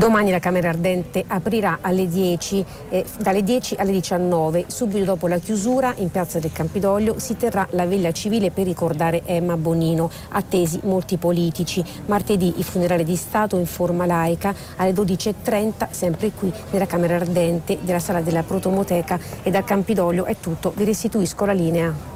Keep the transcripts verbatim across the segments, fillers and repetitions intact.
Domani la Camera Ardente aprirà alle dieci, eh, dalle dieci alle diciannove. Subito dopo la chiusura, in piazza del Campidoglio, si terrà la veglia civile per ricordare Emma Bonino. Attesi molti politici. Martedì i funerali di Stato in forma laica alle dodici e trenta, sempre qui nella Camera Ardente della Sala della Protomoteca. E dal Campidoglio è tutto. Vi restituisco la linea.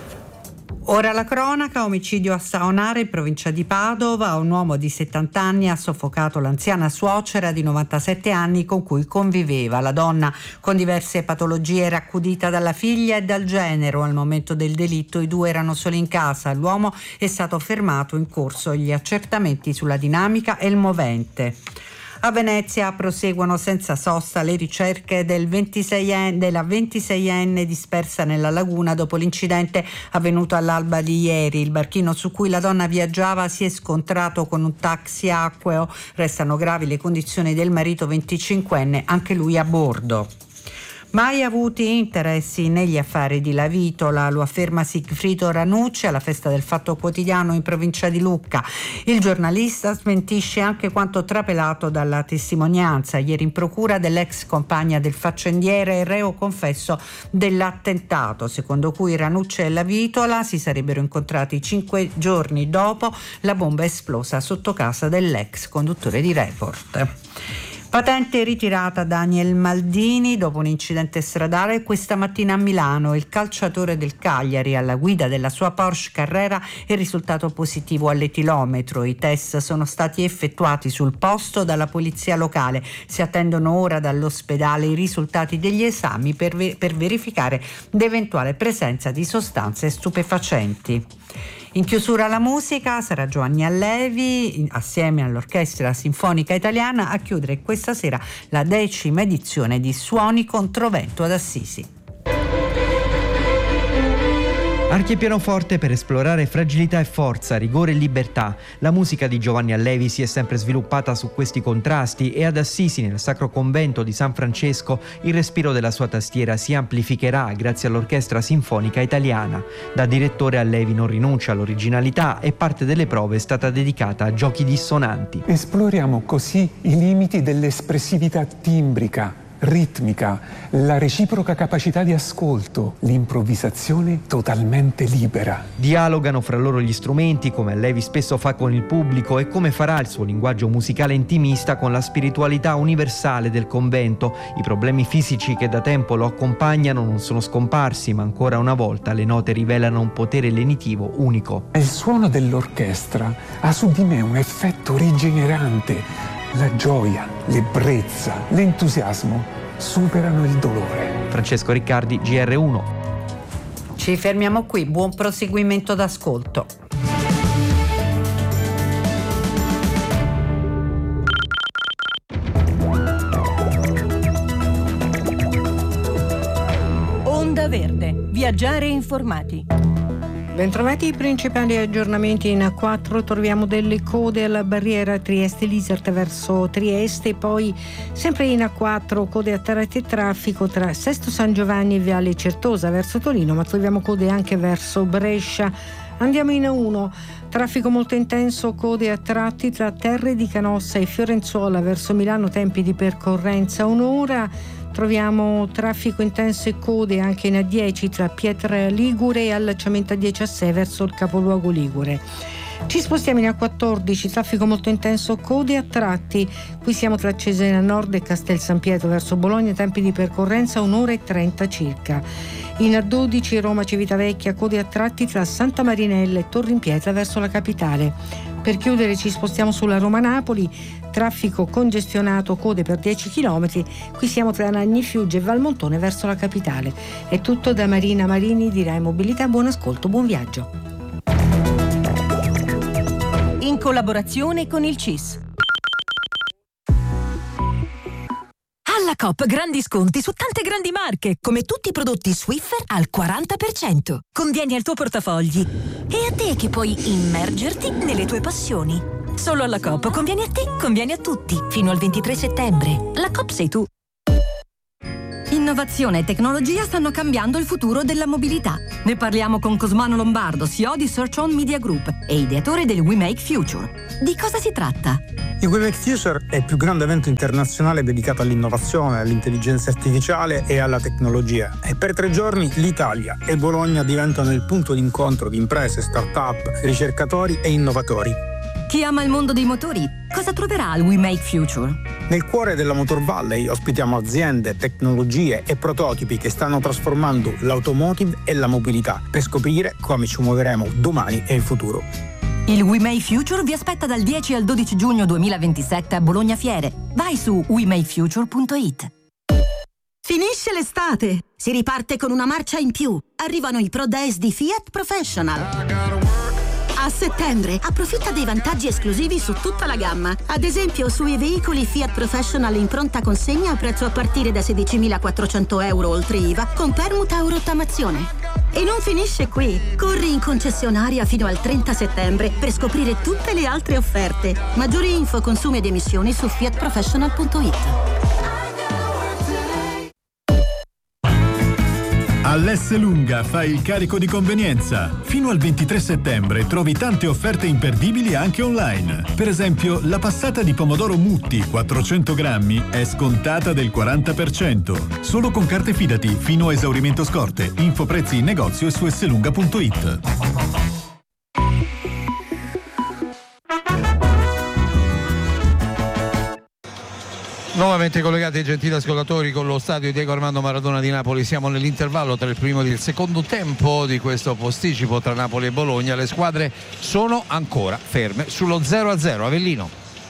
Ora la cronaca: omicidio a Saonara in provincia di Padova. Un uomo di settanta anni ha soffocato l'anziana suocera di novantasette anni con cui conviveva. La donna, con diverse patologie, era accudita dalla figlia e dal genero. Al momento del delitto i due erano soli in casa. L'uomo è stato fermato, in corso gli accertamenti sulla dinamica e il movente. A Venezia proseguono senza sosta le ricerche del ventiseienne, della ventiseienne dispersa nella laguna dopo l'incidente avvenuto all'alba di ieri. Il barchino su cui la donna viaggiava si è scontrato con un taxi acqueo. Restano gravi le condizioni del marito venticinquenne, anche lui a bordo. Mai avuti interessi negli affari di Lavitola, lo afferma Sigfrido Ranucci alla festa del Fatto Quotidiano in provincia di Lucca. Il giornalista smentisce anche quanto trapelato dalla testimonianza ieri in procura dell'ex compagna del faccendiere e reo confesso dell'attentato, secondo cui Ranucci e Lavitola si sarebbero incontrati cinque giorni dopo la bomba esplosa sotto casa dell'ex conduttore di Report. Patente ritirata Daniel Maldini dopo un incidente stradale questa mattina a Milano. Il calciatore del Cagliari, alla guida della sua Porsche Carrera, è risultato positivo all'etilometro. I test sono stati effettuati sul posto dalla polizia locale. Si attendono ora dall'ospedale i risultati degli esami per, ver- per verificare l'eventuale presenza di sostanze stupefacenti. In chiusura la musica sarà Giovanni Allevi assieme all'Orchestra Sinfonica Italiana a chiudere questa sera la decima edizione di Suoni Controvento ad Assisi. Archi e pianoforte per esplorare fragilità e forza, rigore e libertà. La musica di Giovanni Allevi si è sempre sviluppata su questi contrasti e ad Assisi, nel Sacro Convento di San Francesco, il respiro della sua tastiera si amplificherà grazie all'Orchestra Sinfonica Italiana. Da direttore Allevi non rinuncia all'originalità e parte delle prove è stata dedicata a giochi dissonanti. Esploriamo così i limiti dell'espressività timbrica, ritmica, la reciproca capacità di ascolto, l'improvvisazione totalmente libera. Dialogano fra loro gli strumenti, come Allevi spesso fa con il pubblico, e come farà il suo linguaggio musicale intimista con la spiritualità universale del convento. I problemi fisici che da tempo lo accompagnano non sono scomparsi, ma ancora una volta le note rivelano un potere lenitivo unico. Il suono dell'orchestra ha su di me un effetto rigenerante. La gioia, l'ebbrezza, l'entusiasmo superano il dolore. Francesco Riccardi, G R uno. Ci fermiamo qui, buon proseguimento d'ascolto. Onda Verde, viaggiare informati. Bentrovati i principali aggiornamenti in A quattro. Troviamo delle code alla barriera Trieste-Lisert verso Trieste, poi sempre in A quattro code a tratti e traffico tra Sesto San Giovanni e Viale Certosa verso Torino, ma troviamo code anche verso Brescia. Andiamo in A uno, traffico molto intenso, code a tratti tra Terre di Canossa e Fiorenzuola verso Milano, tempi di percorrenza un'ora. Troviamo traffico intenso e code anche in A dieci tra Pietra Ligure e allacciamento A dieci a sei verso il capoluogo Ligure. Ci spostiamo in A quattordici, traffico molto intenso, code a tratti. Qui siamo tra Cesena Nord e Castel San Pietro verso Bologna, tempi di percorrenza un'ora e trenta circa. In A dodici Roma Civitavecchia, code a tratti tra Santa Marinella e Torre in Pietra verso la capitale. Per chiudere ci spostiamo sulla Roma-Napoli, traffico congestionato, code per dieci chilometri, qui siamo tra Nagni Fiugge e Valmontone verso la capitale. È tutto da Marina Marini di Rai Mobilità, buon ascolto, buon viaggio. In collaborazione con il C I S. Alla Coop grandi sconti su tante grandi marche, come tutti i prodotti Swiffer al quaranta per cento. Convieni al tuo portafogli. E a te che puoi immergerti nelle tue passioni. Solo alla Coop convieni a te, convieni a tutti. Fino al ventitré settembre. La Coop sei tu. In Innovazione e tecnologia stanno cambiando il futuro della mobilità. Ne parliamo con Cosmano Lombardo, C E O di Search On Media Group e ideatore del We Make Future. Di cosa si tratta? Il We Make Future è il più grande evento internazionale dedicato all'innovazione, all'intelligenza artificiale e alla tecnologia. E per tre giorni l'Italia e Bologna diventano il punto d'incontro di imprese, start-up, ricercatori e innovatori. Chi ama il mondo dei motori, cosa troverà al We Make Future? Nel cuore della Motor Valley ospitiamo aziende, tecnologie e prototipi che stanno trasformando l'automotive e la mobilità per scoprire come ci muoveremo domani e in futuro. Il We Make Future vi aspetta dal dieci al dodici giugno duemilaventisette a Bologna Fiere. Vai su we make future punto it. Finisce l'estate, si riparte con una marcia in più. Arrivano i Pro Days di Fiat Professional. A settembre approfitta dei vantaggi esclusivi su tutta la gamma. Ad esempio sui veicoli Fiat Professional in pronta consegna a prezzo a partire da sedicimilaquattrocento euro oltre I V A con permuta o rottamazione. E non finisce qui. Corri in concessionaria fino al trenta settembre per scoprire tutte le altre offerte. Maggiori info, consumi ed emissioni su fiat professional punto it. All'S Lunga fai il carico di convenienza. Fino al ventitré settembre trovi tante offerte imperdibili anche online. Per esempio, la passata di pomodoro Mutti quattrocento grammi è scontata del quaranta per cento. Solo con carte Fidati fino a esaurimento scorte. Info prezzi in negozio e su s lunga punto it. Nuovamente collegati, gentili ascoltatori, con lo stadio Diego Armando Maradona di Napoli. Siamo nell'intervallo tra il primo e il secondo tempo di questo posticipo tra Napoli e Bologna. Le squadre sono ancora ferme sullo zero a zero. Avellino.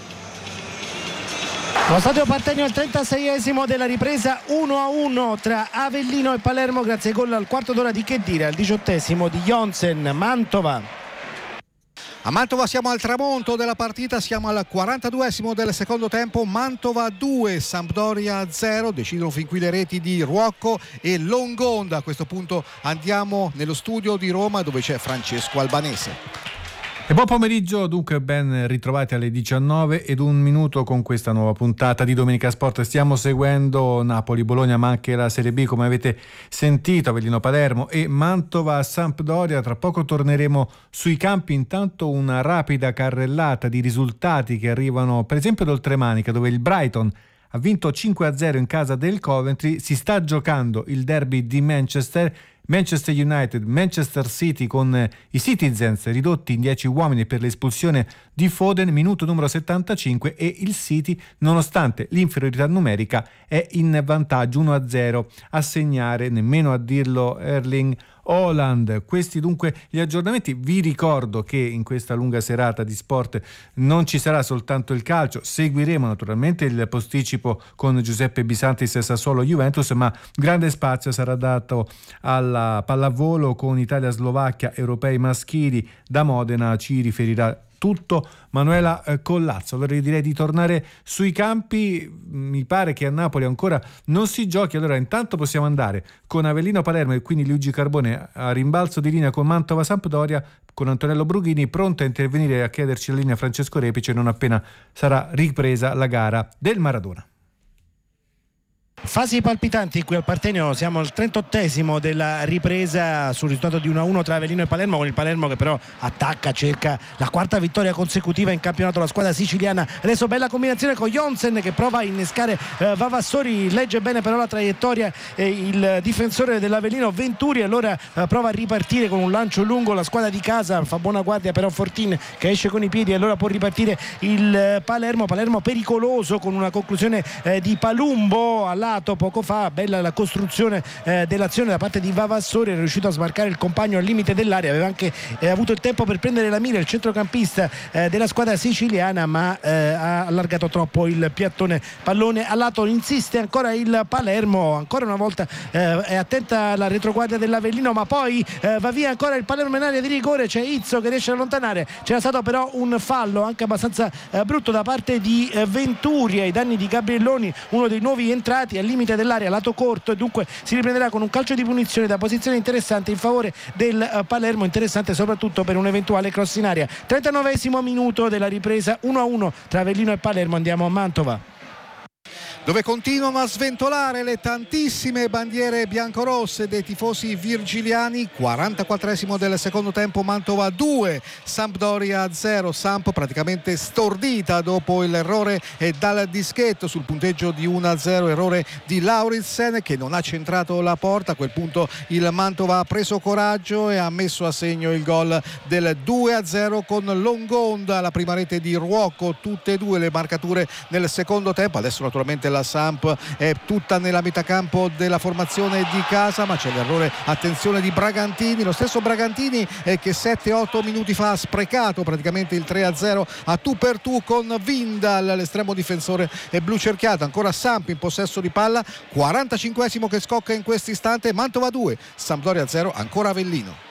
Lo stadio Partenio al trentaseiesimo della ripresa, uno a uno tra Avellino e Palermo grazie ai gol al quarto d'ora di Khedira, al diciottesimo di Jonsen. Mantova. A Mantova siamo al tramonto della partita, siamo al quarantaduesimo del secondo tempo. Mantova due, Sampdoria zero, decidono fin qui le reti di Ruocco e Longonda. A questo punto andiamo nello studio di Roma dove c'è Francesco Albanese. E buon pomeriggio, dunque ben ritrovati alle diciannove ed un minuto con questa nuova puntata di Domenica Sport. Stiamo seguendo Napoli-Bologna ma anche la Serie B, come avete sentito, Avellino-Palermo e Mantova-Sampdoria. Tra poco torneremo sui campi, intanto una rapida carrellata di risultati che arrivano per esempio da Oltremanica, dove il Brighton ha vinto cinque a zero in casa del Coventry. Si sta giocando il derby di Manchester, Manchester United, Manchester City, con i Citizens ridotti in dieci uomini per l'espulsione di Foden, minuto numero settantacinque, e il City, nonostante l'inferiorità numerica, è in vantaggio uno a zero. A segnare, nemmeno a dirlo, Erling Haaland. Questi dunque gli aggiornamenti. Vi ricordo che in questa lunga serata di sport non ci sarà soltanto il calcio, seguiremo naturalmente il posticipo con Giuseppe Bisantis e Sassuolo Juventus, ma grande spazio sarà dato alla pallavolo con Italia-Slovacchia, europei maschili. Da Modena ci riferirà tutto Manuela Collazzo. Allora io direi di tornare sui campi. Mi pare che a Napoli ancora non si giochi, allora intanto possiamo andare con Avellino Palermo e quindi Luigi Carbone a rimbalzo di linea con Mantova Sampdoria, con Antonello Brughini pronto a intervenire e a chiederci la linea Francesco Repice non appena sarà ripresa la gara del Maradona. Fasi palpitanti qui al Partenio, siamo al trentottesimo della ripresa sul risultato di uno a uno tra Avellino e Palermo, con il Palermo che però attacca, cerca la quarta vittoria consecutiva in campionato, la squadra siciliana. Adesso bella combinazione con Jonsen che prova a innescare eh, Vavassori, legge bene però la traiettoria eh, il difensore dell'Avellino Venturi, allora eh, prova a ripartire con un lancio lungo la squadra di casa, fa buona guardia però Fortin che esce con i piedi, allora può ripartire il eh, Palermo, Palermo pericoloso con una conclusione eh, di Palumbo alla poco fa. Bella la costruzione eh, dell'azione da parte di Vavassori, è riuscito a smarcare il compagno al limite dell'area, aveva anche eh, avuto il tempo per prendere la mira il centrocampista eh, della squadra siciliana, ma eh, ha allargato troppo il piattone, pallone a lato. Insiste ancora il Palermo, ancora una volta eh, è attenta la retroguardia dell'Avellino, ma poi eh, va via ancora il Palermo in area di rigore, c'è Izzo che riesce ad allontanare, c'era stato però un fallo anche abbastanza eh, brutto da parte di eh, Venturi ai danni di Gabrielloni, uno dei nuovi entrati al limite dell'area, lato corto, e dunque si riprenderà con un calcio di punizione da posizione interessante in favore del uh, Palermo, interessante soprattutto per un eventuale cross in area. trentanovesimo minuto della ripresa, uno a uno tra Avellino e Palermo. Andiamo a Mantova. dove continuano a sventolare le tantissime bandiere biancorosse dei tifosi virgiliani. quarantaquattresimo del secondo tempo, Mantova due, Sampdoria zero. Samp praticamente stordita dopo l'errore dal dischetto sul punteggio di uno a zero, errore di Lauritsen che non ha centrato la porta. A quel punto il Mantova ha preso coraggio e ha messo a segno il gol del due a zero con Longonda, la prima rete di Ruocco, tutte e due le marcature nel secondo tempo. Adesso naturalmente la Samp è tutta nella metacampo della formazione di casa, ma c'è l'errore, attenzione, di Bragantini, lo stesso Bragantini eh, che sette otto minuti fa ha sprecato praticamente il tre a zero a tu per tu con Vindal, l'estremo difensore è blu cerchiato. Ancora Samp in possesso di palla, quarantacinquesimo che scocca in questo istante, Mantova due, Sampdoria zero, ancora Avellino.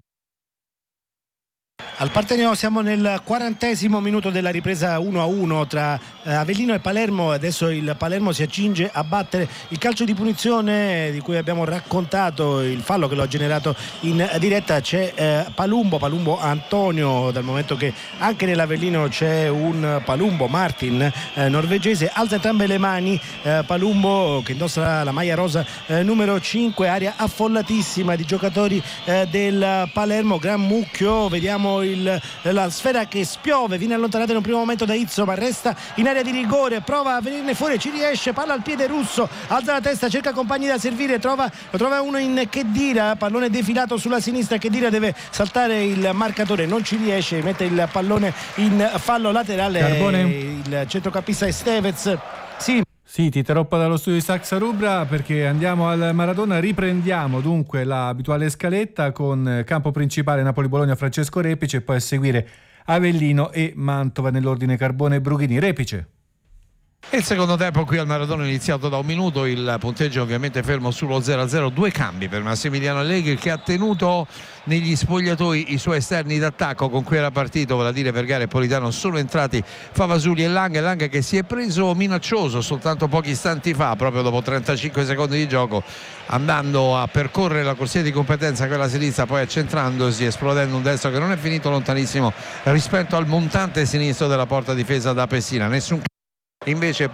Al Partenio siamo nel quarantesimo minuto della ripresa uno a uno tra eh, Avellino e Palermo. Adesso il Palermo si accinge a battere il calcio di punizione di cui abbiamo raccontato il fallo che lo ha generato in diretta. C'è eh, Palumbo, Palumbo Antonio, dal momento che anche nell'Avellino c'è un Palumbo Martin eh, norvegese. Alza entrambe le mani eh, Palumbo, che indossa la maglia rosa eh, numero cinque, area affollatissima di giocatori eh, del Palermo, gran mucchio. Vediamo Il, la sfera che spiove, viene allontanata in un primo momento da Izzo, ma resta in area di rigore, prova a venirne fuori, ci riesce, palla al piede Russo, alza la testa, cerca compagni da servire, trova, lo trova uno in Khedira, pallone defilato sulla sinistra, Khedira deve saltare il marcatore, non ci riesce, mette il pallone in fallo laterale. Carbone. Il centrocampista Estevez. Sì. Sì, ti interrompo dallo studio di Saxa Rubra perché andiamo al Maradona. Riprendiamo dunque l'abituale scaletta con campo principale Napoli-Bologna, Francesco Repice, e poi a seguire Avellino e Mantova nell'ordine Carbone e Brughini. Repice. Il secondo tempo qui al Maradona è iniziato da un minuto, il punteggio ovviamente fermo sullo zero a zero, due cambi per Massimiliano Allegri che ha tenuto negli spogliatoi i suoi esterni d'attacco con cui era partito, vale a dire Vergara e Politano. Sono entrati Favasuli e Lang, Lang che si è preso minaccioso soltanto pochi istanti fa, proprio dopo trentacinque secondi di gioco, andando a percorrere la corsia di competenza, quella sinistra, poi accentrandosi, esplodendo un destro che non è finito lontanissimo rispetto al montante sinistro della porta difesa da Pessina. Nessun invece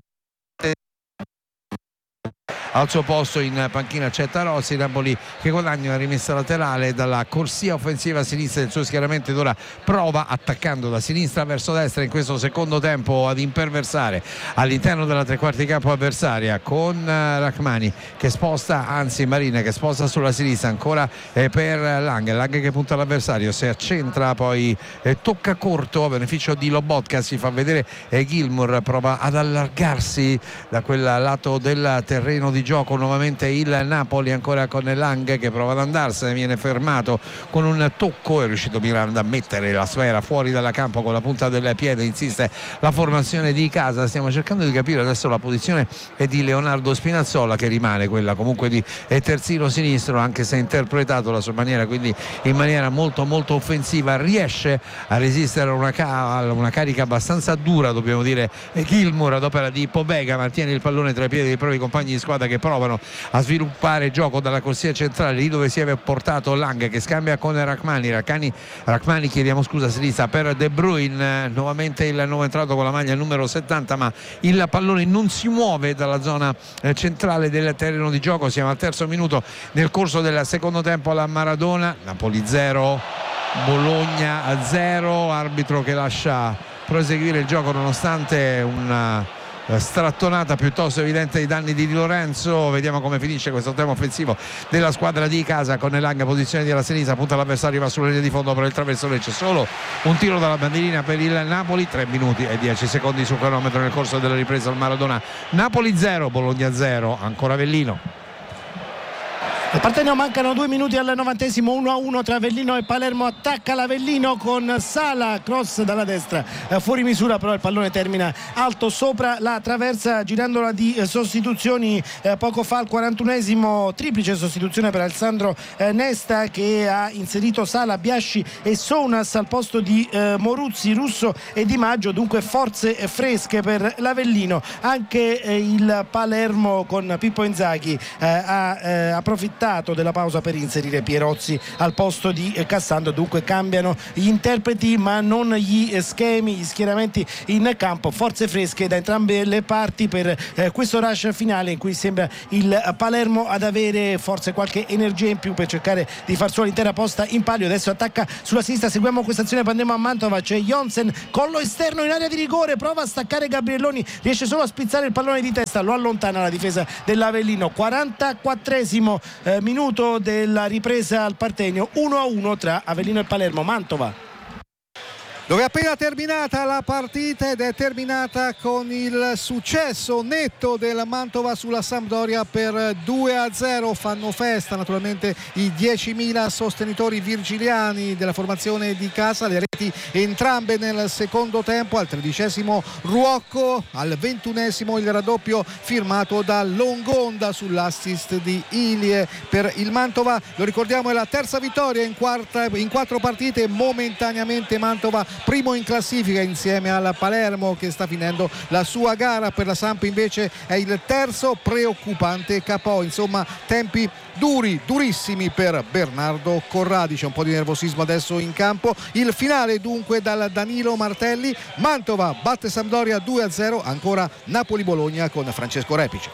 al suo posto in panchina c'è Tarozzi, Napoli che guadagna una rimessa laterale dalla corsia offensiva a sinistra del suo schieramento ed ora prova, attaccando da sinistra verso destra in questo secondo tempo, ad imperversare all'interno della tre quarti campo avversaria con Rachmani che sposta, anzi Marina che sposta sulla sinistra, ancora eh, per Lang, Lang che punta all'avversario, si accentra, poi eh, tocca corto a beneficio di Lobotka, si fa vedere eh, Gilmour, prova ad allargarsi da quel lato del terreno di gioco nuovamente il Napoli, ancora con Lang che prova ad andarsene, viene fermato con un tocco, è riuscito Miranda a mettere la sfera fuori dalla campo con la punta del piede, insiste la formazione di casa. Stiamo cercando di capire adesso la posizione è di Leonardo Spinazzola, che rimane quella comunque di terzino sinistro, anche se ha interpretato la sua maniera, quindi in maniera molto molto offensiva, riesce a resistere a una, ca- una carica abbastanza dura, dobbiamo dire. Gilmour ad opera di Pobega mantiene il pallone tra i piedi dei propri compagni di squadra che provano a sviluppare gioco dalla corsia centrale, lì dove si è portato Lang che scambia con Rachmani, Rachmani, Rachmani chiediamo scusa a sinistra per De Bruyne, nuovamente il nuovo entrato con la maglia numero settanta, ma il pallone non si muove dalla zona centrale del terreno di gioco. Siamo al terzo minuto nel corso del secondo tempo alla Maradona, Napoli zero Bologna zero, arbitro che lascia proseguire il gioco nonostante una strattonata piuttosto evidente ai danni di Di Lorenzo. Vediamo come finisce questo tempo offensivo della squadra di casa con Lang, posizione della sinistra, punta l'avversario, va sulla linea di fondo per il traversone, c'è solo un tiro dalla bandierina per il Napoli. Tre minuti e dieci secondi sul cronometro nel corso della ripresa al Maradona. Napoli zero Bologna zero, ancora Avellino. Al Partenio mancano due minuti al novantesimo, uno a uno tra Avellino e Palermo. Attacca l'Avellino con Sala, cross dalla destra, eh, fuori misura, però il pallone termina alto sopra la traversa, girandola di eh, sostituzioni. Eh, poco fa al quarantunesimo triplice sostituzione per Alessandro eh, Nesta, che ha inserito Sala, Biasci e Sounas al posto di eh, Moruzzi, Russo e Di Maggio. Dunque forze fresche per l'Avellino. Anche eh, il Palermo con Pippo Inzaghi eh, ha eh, approfittato approfittato della pausa per inserire Pierozzi al posto di Cassandro, dunque cambiano gli interpreti ma non gli schemi, gli schieramenti in campo, forze fresche da entrambe le parti per eh, questo rush finale in cui sembra il Palermo ad avere forse qualche energia in più per cercare di far sua l'intera posta in palio. Adesso attacca sulla sinistra, seguiamo questa azione, poi andiamo a Mantova, c'è Jonsen, collo esterno in area di rigore, prova a staccare Gabrielloni, riesce solo a spizzare il pallone di testa, lo allontana la difesa dell'Avellino. quarantaquattresimo eh, minuto della ripresa al Partenio, uno a uno tra Avellino e Palermo. Mantova, dove è appena terminata la partita ed è terminata con il successo netto del Mantova sulla Sampdoria per due a zero. Fanno festa naturalmente i diecimila sostenitori virgiliani della formazione di casa, le reti entrambe nel secondo tempo. Al tredicesimo Ruocco, al ventunesimo il raddoppio firmato da Longonda sull'assist di Ilie per il Mantova. Lo ricordiamo, è la terza vittoria in, quarta, in quattro partite. Momentaneamente Mantova primo in classifica insieme al Palermo che sta finendo la sua gara. Per la Samp invece è il terzo, preoccupante K O. Insomma, tempi duri, durissimi per Bernardo Corradi. C'è un po' di nervosismo adesso in campo. Il finale dunque dal Danilo Martelli. Mantova batte Sampdoria due a zero. Ancora Napoli-Bologna con Francesco Repice.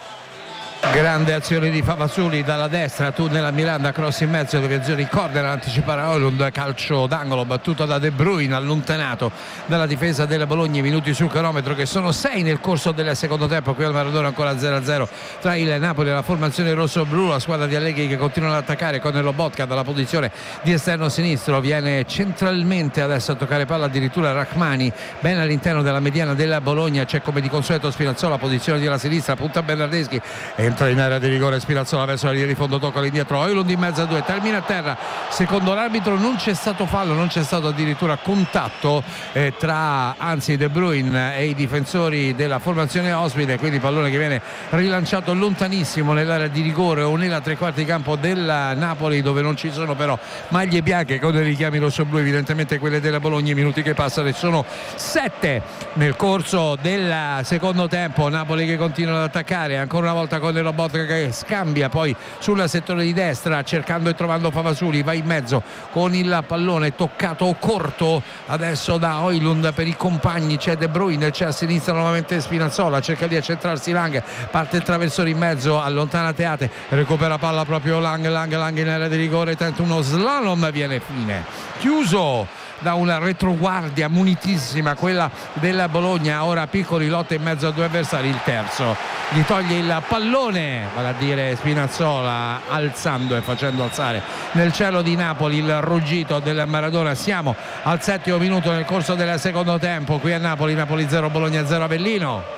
Grande azione di Favasuli dalla destra, tunnel a Miranda, cross in mezzo, deviazione in corner, anticipare Oilund, calcio d'angolo battuto da De Bruyne, allontanato dalla difesa della Bologna. Minuti sul cronometro che sono sei nel corso del secondo tempo. Qui al Maradona ancora zero a zero tra il Napoli e la formazione rosso-blu. La squadra di Allegri che continua ad attaccare con Lobotka dalla posizione di esterno sinistro, viene centralmente adesso a toccare palla addirittura Rachmani ben all'interno della mediana della Bologna. C'è come di consueto Spinazzola, posizione di alla sinistra, punta Bernardeschi, entra in area di rigore Spinazzola verso la linea di fondo, tocca all'indietro Oilund in mezzo a due, termina a terra. Secondo l'arbitro non c'è stato fallo, non c'è stato addirittura contatto eh, tra anzi De Bruyne e i difensori della formazione ospite, quindi pallone che viene rilanciato lontanissimo nell'area di rigore o nella tre quarti di campo della Napoli, dove non ci sono però maglie bianche con dei richiami rossoblu, evidentemente quelle della Bologna. I minuti che passano sono sette nel corso del secondo tempo. Napoli che continua ad attaccare ancora una volta con Lobotka che scambia poi sul settore di destra cercando e trovando Favasuli, va in mezzo con il pallone toccato corto adesso da Oilund per i compagni. C'è De Bruyne, c'è a sinistra nuovamente Spinazzola, cerca di accentrarsi Lang, parte il traversone in mezzo, allontana Teate, recupera palla proprio Lang, Lang, Lang in area di rigore, tenta uno slalom, viene fine, chiuso da una retroguardia munitissima quella della Bologna. Ora Piccoli lotta in mezzo a due avversari, il terzo gli toglie il pallone, vale a dire Spinazzola, alzando e facendo alzare nel cielo di Napoli il ruggito del Maradona. Siamo al settimo minuto nel corso del secondo tempo qui a Napoli. Napoli zero, Bologna zero. Avellino,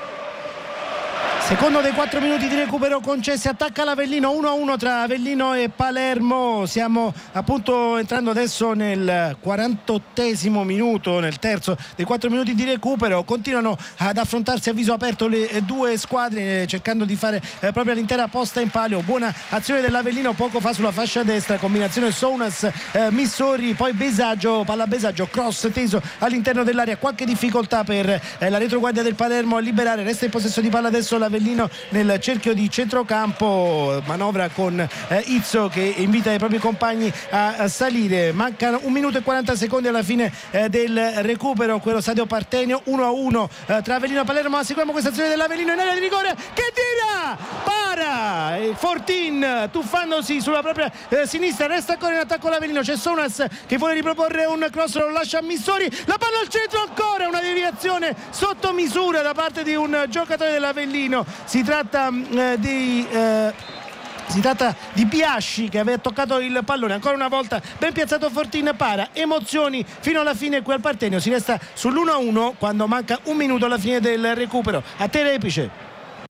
secondo dei quattro minuti di recupero concessi, attacca l'Avellino, uno a uno tra Avellino e Palermo. Siamo appunto entrando adesso nel quarantottesimo minuto, nel terzo dei quattro minuti di recupero. Continuano ad affrontarsi a viso aperto le due squadre, eh, cercando di fare eh, proprio l'intera posta in palio. Buona azione dell'Avellino poco fa sulla fascia destra, combinazione Sounas eh, Missori, poi Besagio, palla Besagio, cross teso all'interno dell'area, qualche difficoltà per eh, la retroguardia del Palermo a liberare. Resta in possesso di palla adesso l'Avellino nel cerchio di centrocampo, manovra con eh, Izzo che invita i propri compagni a, a salire. Mancano un minuto e quaranta secondi alla fine eh, del recupero, quello stadio Partenio, uno a uno eh, tra Avellino e Palermo. Seguiamo questa azione dell'Avellino in area di rigore che tira, para e Fortin tuffandosi sulla propria eh, sinistra. Resta ancora in attacco l'Avellino, c'è Sounas che vuole riproporre un cross, lo lascia a Missori, la palla al centro, ancora una deviazione sotto misura da parte di un giocatore dell'Avellino. Si tratta eh, di eh, si tratta di Biasci che aveva toccato il pallone, ancora una volta ben piazzato Fortin, para, emozioni fino alla fine qui al Partenio. Si resta sull'uno a uno quando manca un minuto alla fine del recupero. A te Repice.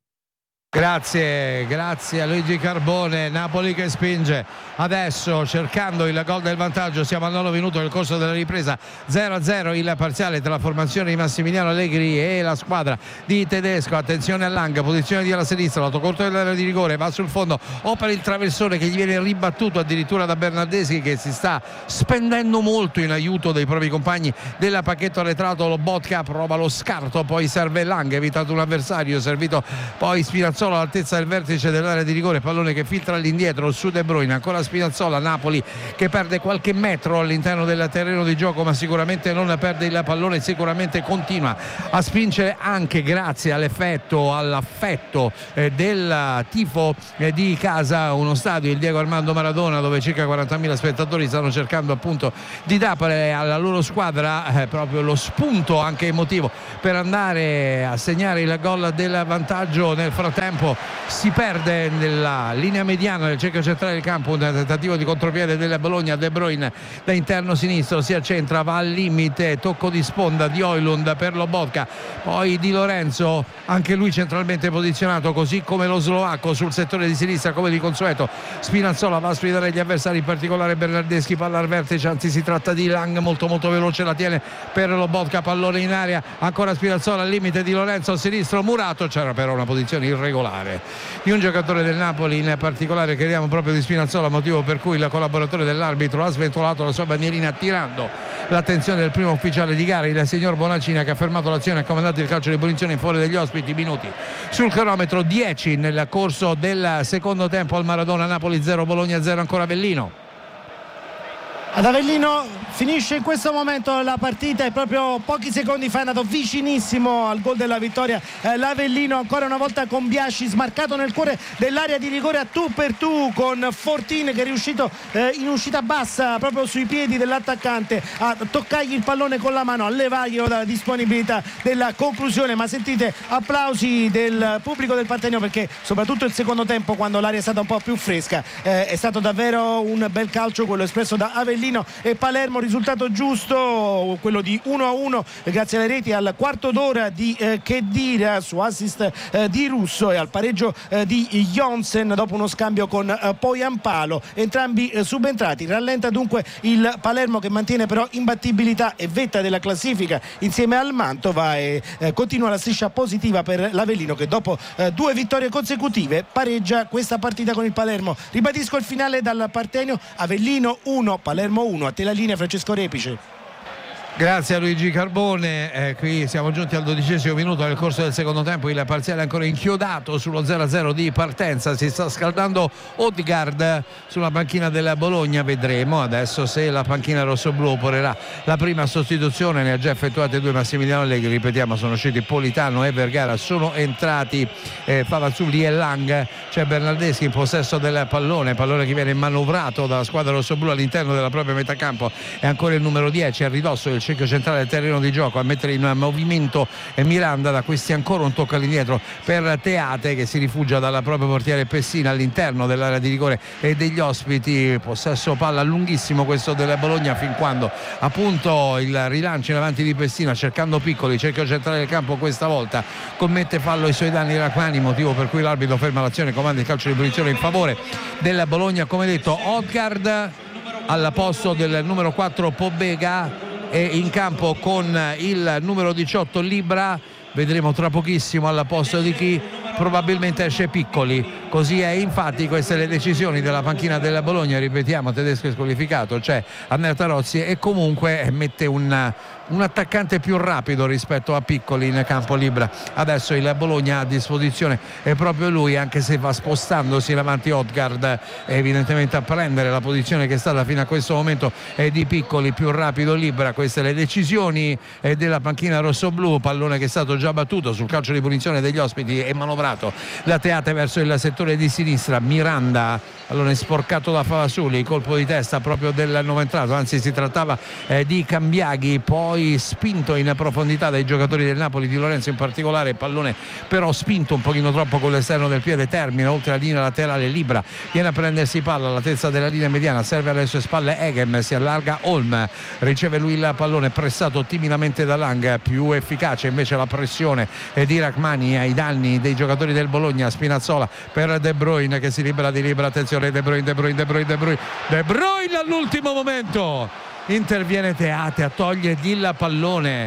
Grazie, grazie a Luigi Carbone. Napoli che spinge adesso cercando il gol del vantaggio. Siamo al nono minuto nel corso della ripresa, zero a zero il parziale tra la formazione di Massimiliano Allegri e la squadra di Tedesco. Attenzione a Lang, posizione di alla sinistra, lato corto dell'area di rigore, va sul fondo, opera il traversone che gli viene ribattuto addirittura da Bernardeschi che si sta spendendo molto in aiuto dei propri compagni del pacchetto arretrato. Lobotka prova lo scarto, poi serve Lang, evitato un avversario, servito poi Spinazzola Spinazzola all'altezza del vertice dell'area di rigore, pallone che filtra all'indietro su De Bruyne, ancora Spinazzola, Napoli che perde qualche metro all'interno del terreno di gioco, ma sicuramente non perde il pallone, sicuramente continua a spingere anche grazie all'effetto, all'affetto eh, del tifo eh, di casa, uno stadio, il Diego Armando Maradona, dove circa quarantamila spettatori stanno cercando appunto di dare alla loro squadra eh, proprio lo spunto anche emotivo per andare a segnare il gol del vantaggio. Nel frattempo si perde nella linea mediana del cerchio centrale del campo un tentativo di contropiede della Bologna. De Bruyne da interno sinistro si accentra, va al limite, tocco di sponda di Højlund per Lobotka, poi Di Lorenzo anche lui centralmente posizionato, così come lo slovacco sul settore di sinistra come di consueto. Spinazzola va a sfidare gli avversari, in particolare Bernardeschi, palla al vertice, anzi si tratta di Lang, molto molto veloce, la tiene per Lobotka, pallone in aria, ancora Spinazzola al limite, Di Lorenzo al sinistro, Murato, c'era però una posizione irregolare di un giocatore del Napoli, in particolare crediamo proprio di Spinazzola, motivo per cui il collaboratore dell'arbitro ha sventolato la sua bandierina attirando l'attenzione del primo ufficiale di gara, il signor Bonaccina, che ha fermato l'azione e ha comandato il calcio di punizione in favore degli ospiti. Minuti sul cronometro, dieci nel corso del secondo tempo al Maradona. Napoli zero, Bologna zero, ancora Avellino. Ad Avellino finisce in questo momento la partita e proprio pochi secondi fa è andato vicinissimo al gol della vittoria eh, l'Avellino, ancora una volta con Biasci smarcato nel cuore dell'area di rigore a tu per tu con Fortin, che è riuscito eh, in uscita bassa proprio sui piedi dell'attaccante a toccargli il pallone con la mano, a levarglielo dalla disponibilità della conclusione. Ma sentite applausi del pubblico del Partenio, perché soprattutto il secondo tempo, quando l'aria è stata un po' più fresca, eh, è stato davvero un bel calcio quello espresso da Avellino e Palermo. Risultato giusto, quello di uno a uno, grazie alle reti al quarto d'ora di eh, Khedira su assist eh, di Russo e al pareggio eh, di Jonsen dopo uno scambio con eh, Poyampalo, entrambi eh, subentrati. Rallenta dunque il Palermo, che mantiene però imbattibilità e vetta della classifica insieme al Mantova, e eh, continua la striscia positiva per l'Avellino, che dopo eh, due vittorie consecutive pareggia questa partita con il Palermo. Ribadisco il finale dal Partenio: Avellino uno, Palermo uno. A te la linea, Francesco Repice. Grazie a Luigi Carbone. Eh, qui siamo giunti al dodicesimo minuto nel corso del secondo tempo, il parziale è ancora inchiodato sullo zero a zero di partenza. Si sta scaldando Odegaard sulla panchina della Bologna, vedremo adesso se la panchina rossoblu opererà la prima sostituzione. Ne ha già effettuate due Massimiliano Allegri, ripetiamo, sono usciti Politano e Vergara, sono entrati eh, Favazzulli e Lang. C'è Bernardeschi in possesso del pallone, pallone che viene manovrato dalla squadra rossoblu all'interno della propria metà campo. È ancora il numero dieci a ridosso del cerchio centrale del terreno di gioco a mettere in movimento Miranda. Da questi ancora un tocco all'indietro per Teate, che si rifugia dalla propria portiere Pessina all'interno dell'area di rigore e degli ospiti. Possesso palla lunghissimo questo della Bologna, fin quando appunto il rilancio in avanti di Pessina cercando Piccoli, cerchio centrale del campo questa volta commette fallo ai suoi danni Rachmani, motivo per cui l'arbitro ferma l'azione, comanda il calcio di punizione in favore della Bologna. Come detto, Odegaard al posto del numero quattro Pobega e in campo con il numero diciotto Libra. Vedremo tra pochissimo al posto di chi, probabilmente esce Piccoli. Così è infatti, queste le decisioni della panchina della Bologna. Ripetiamo, Tedesco è squalificato, c'è Anner Tarozzi e comunque mette un, un attaccante più rapido rispetto a Piccoli in campo Libra. Adesso il Bologna a disposizione è proprio lui, anche se va spostandosi in avanti Odegaard evidentemente a prendere la posizione che è stata fino a questo momento è di Piccoli, più rapido Libra. Queste le decisioni della panchina rossoblu, pallone che è stato già battuto sul calcio di punizione degli ospiti e manovrato da Teate verso il settore di sinistra. Miranda, allora sporcato da Favazzulli, colpo di testa proprio del nuovo entrato, anzi si trattava eh, di Cambiaghi, poi spinto in profondità dai giocatori del Napoli, Di Lorenzo in particolare, pallone però spinto un pochino troppo con l'esterno del piede, termina oltre la linea laterale. Libra viene a prendersi palla all'altezza della linea mediana, serve alle sue spalle Eghem, si allarga Holm, riceve lui il pallone pressato timidamente da Lang, più efficace invece la pressione di Rachmani ai danni dei giocatori del Bologna. Spinazzola per De Bruyne che si libera di Libra, attenzione De Bruyne, De Bruyne, De Bruyne, De Bruyne, De Bruyne all'ultimo momento interviene Teate a togliergli il pallone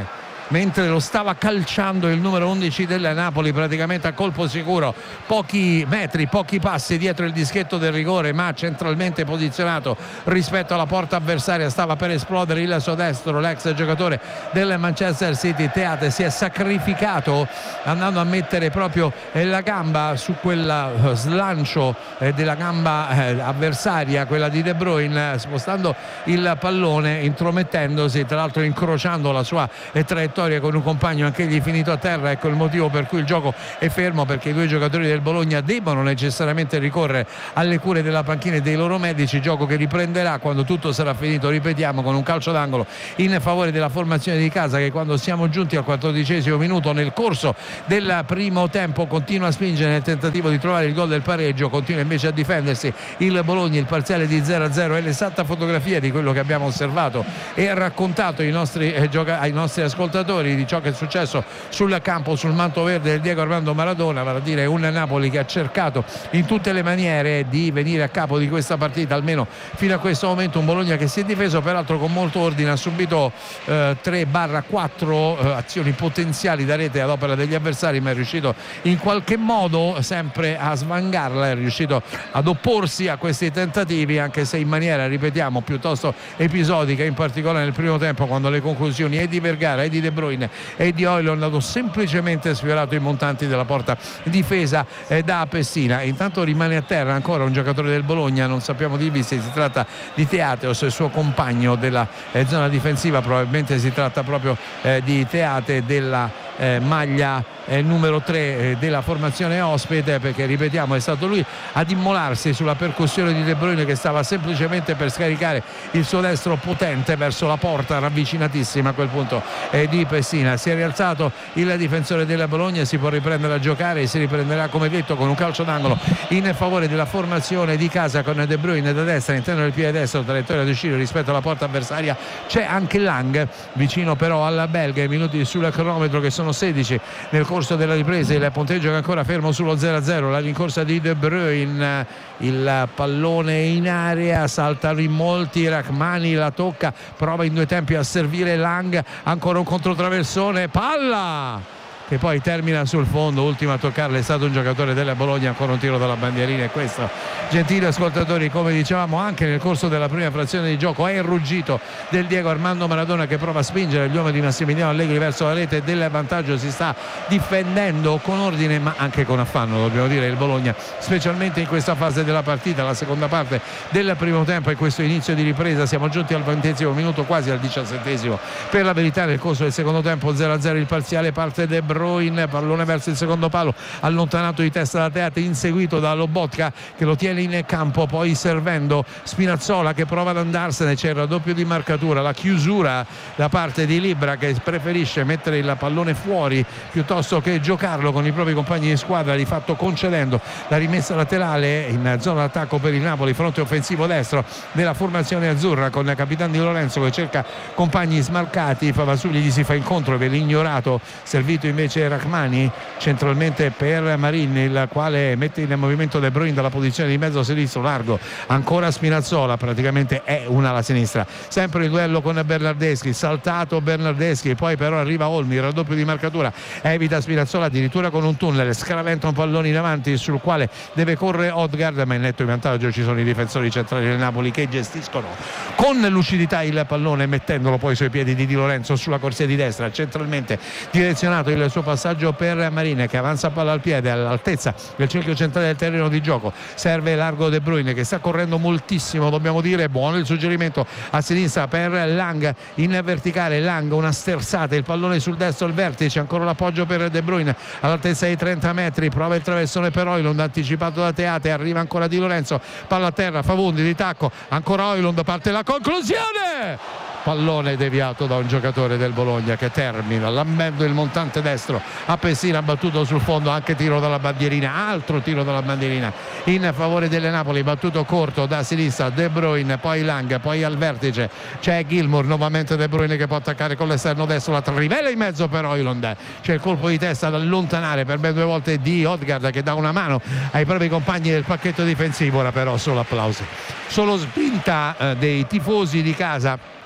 mentre lo stava calciando il numero undici del Napoli, praticamente a colpo sicuro, pochi metri, pochi passi dietro il dischetto del rigore, ma centralmente posizionato rispetto alla porta avversaria. Stava per esplodere il suo destro, l'ex giocatore del Manchester City. Teate si è sacrificato andando a mettere proprio la gamba su quel slancio della gamba avversaria, quella di De Bruyne, spostando il pallone, intromettendosi, tra l'altro incrociando la sua traiettoria con un compagno anch'egli finito a terra. Ecco il motivo per cui il gioco è fermo, perché i due giocatori del Bologna debbono necessariamente ricorrere alle cure della panchina e dei loro medici. Gioco che riprenderà quando tutto sarà finito, ripetiamo, con un calcio d'angolo in favore della formazione di casa, che quando siamo giunti al quattordicesimo minuto nel corso del primo tempo continua a spingere nel tentativo di trovare il gol del pareggio, continua invece a difendersi il Bologna. Il parziale di zero a zero è l'esatta fotografia di quello che abbiamo osservato e raccontato ai nostri, eh, gioca- ai nostri ascoltatori di ciò che è successo sul campo, sul manto verde del Diego Armando Maradona, vale a dire un Napoli che ha cercato in tutte le maniere di venire a capo di questa partita, almeno fino a questo momento. Un Bologna che si è difeso peraltro con molto ordine, ha subito eh, tre quattro eh, azioni potenziali da rete ad opera degli avversari, ma è riuscito in qualche modo sempre a svangarla, è riuscito ad opporsi a questi tentativi, anche se in maniera, ripetiamo, piuttosto episodica, in particolare nel primo tempo, quando le conclusioni e di Vergara e di De Bruyne e di Højlund hanno semplicemente sfiorato i montanti della porta difesa eh, da Pessina. Intanto rimane a terra ancora un giocatore del Bologna, non sappiamo di chi, se si tratta di Teateos, il suo compagno della eh, zona difensiva, probabilmente si tratta proprio eh, di Teate, della eh, maglia eh, numero tre eh, della formazione ospite, perché ripetiamo è stato lui ad immolarsi sulla percussione di De Bruyne, che stava semplicemente per scaricare il suo destro potente verso la porta ravvicinatissima a quel punto eh, di Pessina. Si è rialzato il difensore della Bologna, si può riprendere a giocare e si riprenderà, come detto, con un calcio d'angolo in favore della formazione di casa, con De Bruyne da destra, all'interno del piede destro, traiettoria di uscire rispetto alla porta avversaria. C'è anche Lang vicino però alla belga. I minuti sul cronometro, che sono sedici nel corso della ripresa, il punteggio che è ancora fermo sullo zero a zero. La rincorsa di De Bruyne, il pallone in area, saltano in molti, Rachmani la tocca, prova in due tempi a servire Lang, ancora un controtraversone, palla che poi termina sul fondo. Ultimo a toccarla è stato un giocatore della Bologna, ancora un tiro dalla bandierina, e questo, gentili ascoltatori, come dicevamo anche nel corso della prima frazione di gioco, è il ruggito del Diego Armando Maradona, che prova a spingere gli uomini di Massimiliano Allegri verso la rete del vantaggio. Si sta difendendo con ordine ma anche con affanno, dobbiamo dire, il Bologna, specialmente in questa fase della partita, la seconda parte del primo tempo e questo inizio di ripresa. Siamo giunti al ventesimo minuto, quasi al diciassettesimo per la verità. Nel corso del secondo tempo zero a zero il parziale, parte De Bruyne, pallone verso il secondo palo, allontanato di testa da Teate, inseguito da Lobotka che lo tiene in campo, poi servendo Spinazzola che prova ad andarsene. C'è il raddoppio di marcatura, la chiusura da parte di Libra, che preferisce mettere il pallone fuori piuttosto che giocarlo con i propri compagni di squadra, di fatto concedendo la rimessa laterale in zona d'attacco per il Napoli, fronte offensivo destro della formazione azzurra, con Capitan Di Lorenzo che cerca compagni smarcati. Favasugli gli si fa incontro, ve l'ignorato, servito invece Rachmani centralmente per Marin, il quale mette in movimento De Bruyne dalla posizione di mezzo sinistro largo. Ancora Spinazzola, praticamente è una alla sinistra, sempre il duello con Bernardeschi, saltato Bernardeschi, poi però arriva Olmi, il raddoppio di marcatura, evita Spinazzola addirittura con un tunnel, scaraventa un pallone in avanti sul quale deve correre Odgaard, ma in netto in vantaggio ci sono i difensori centrali del Napoli che gestiscono con lucidità il pallone, mettendolo poi sui piedi di Di Lorenzo sulla corsia di destra, centralmente direzionato il suo passaggio per Marine, che avanza palla al piede all'altezza del cerchio centrale del terreno di gioco. Serve largo De Bruyne che sta correndo moltissimo, dobbiamo dire. Buono il suggerimento a sinistra per Lang in verticale. Lang, una sterzata, il pallone sul destro al vertice, ancora l'appoggio per De Bruyne all'altezza dei trenta metri, prova il traversone per Højlund anticipato da Teate, arriva ancora Di Lorenzo, palla a terra, Favundi di tacco, ancora Højlund, parte la conclusione, pallone deviato da un giocatore del Bologna che termina lambendo il montante destro a Pessina, battuto sul fondo, anche tiro dalla bandierina, altro tiro dalla bandierina in favore delle Napoli, battuto corto da sinistra De Bruyne, poi Lang, poi al vertice c'è Gilmour, nuovamente De Bruyne che può attaccare con l'esterno destro, la trivela in mezzo per Højlund, c'è il colpo di testa ad allontanare per ben due volte di Odgaard che dà una mano ai propri compagni del pacchetto difensivo. Ora però solo applausi, solo spinta eh, dei tifosi di casa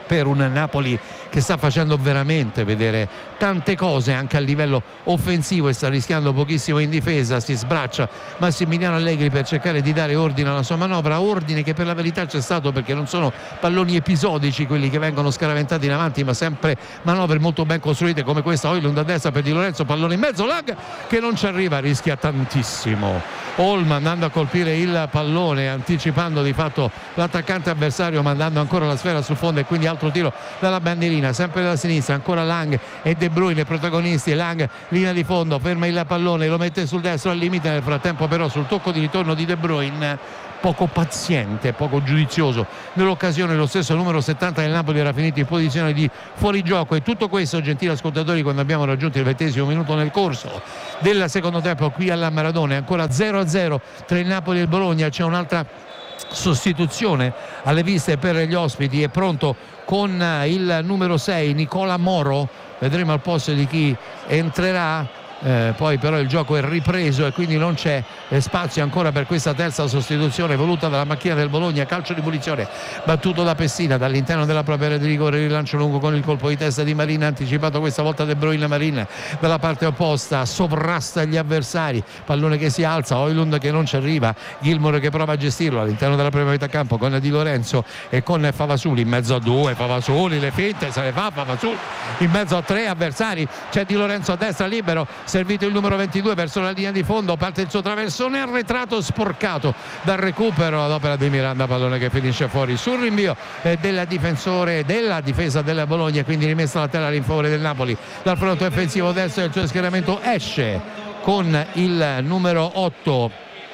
per un Napoli che sta facendo veramente vedere tante cose anche a livello offensivo e sta rischiando pochissimo in difesa. Si sbraccia Massimiliano Allegri per cercare di dare ordine alla sua manovra, ordine che per la verità c'è stato, perché non sono palloni episodici quelli che vengono scaraventati in avanti, ma sempre manovre molto ben costruite come questa. Højlund a destra per Di Lorenzo, pallone in mezzo, Lang che non ci arriva, rischia tantissimo. Holm andando a colpire il pallone, anticipando di fatto l'attaccante avversario, mandando ancora la sfera sul fondo, e quindi altro tiro dalla bandierina, sempre dalla sinistra, ancora Lang e De Bruyne protagonisti. Lang linea di fondo, ferma il pallone, lo mette sul destro al limite. Nel frattempo però sul tocco di ritorno di De Bruyne, poco paziente, poco giudizioso nell'occasione, lo stesso numero settanta del Napoli era finito in posizione di fuorigioco. E tutto questo, gentili ascoltatori, quando abbiamo raggiunto il ventesimo minuto nel corso del secondo tempo qui alla Maradona. È ancora zero a zero tra il Napoli e il Bologna. C'è un'altra sostituzione alle viste per gli ospiti, è pronto con il numero sei Nicola Moro, vedremo al posto di chi entrerà. Eh, poi però il gioco è ripreso e quindi non c'è eh, spazio ancora per questa terza sostituzione voluta dalla macchina del Bologna. Calcio di punizione battuto da Pessina dall'interno della propria area di rigore, rilancio lungo con il colpo di testa di Marina, anticipato questa volta De Bruyne. Marina dalla parte opposta sovrasta gli avversari, pallone che si alza, Højlund che non ci arriva, Gilmour che prova a gestirlo all'interno della propria metà campo con Di Lorenzo e con Favasuli in mezzo a due. Favasuli le finte se le fa, Favasuli in mezzo a tre avversari, c'è Di Lorenzo a destra libero, servito il numero ventidue verso la linea di fondo, parte il suo traversone arretrato, sporcato dal recupero ad opera di Miranda, pallone che finisce fuori sul rinvio eh, del difensore della difesa della Bologna, quindi rimessa laterale in favore del Napoli. Dal fronte offensivo destro del suo schieramento esce con il numero otto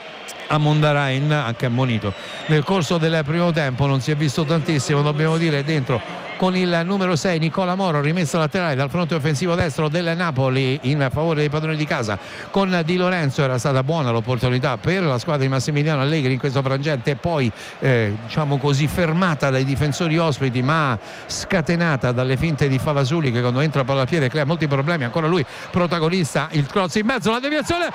Amundarain, anche ammonito nel corso del primo tempo, non si è visto tantissimo, dobbiamo dire, dentro con il numero sei Nicola Moro, rimessa laterale dal fronte offensivo destro del Napoli in favore dei padroni di casa con Di Lorenzo. Era stata buona l'opportunità per la squadra di Massimiliano Allegri in questo frangente, poi eh, diciamo così fermata dai difensori ospiti ma scatenata dalle finte di Favasuli che quando entra palla al piede crea molti problemi. Ancora lui protagonista, il cross in mezzo, la deviazione,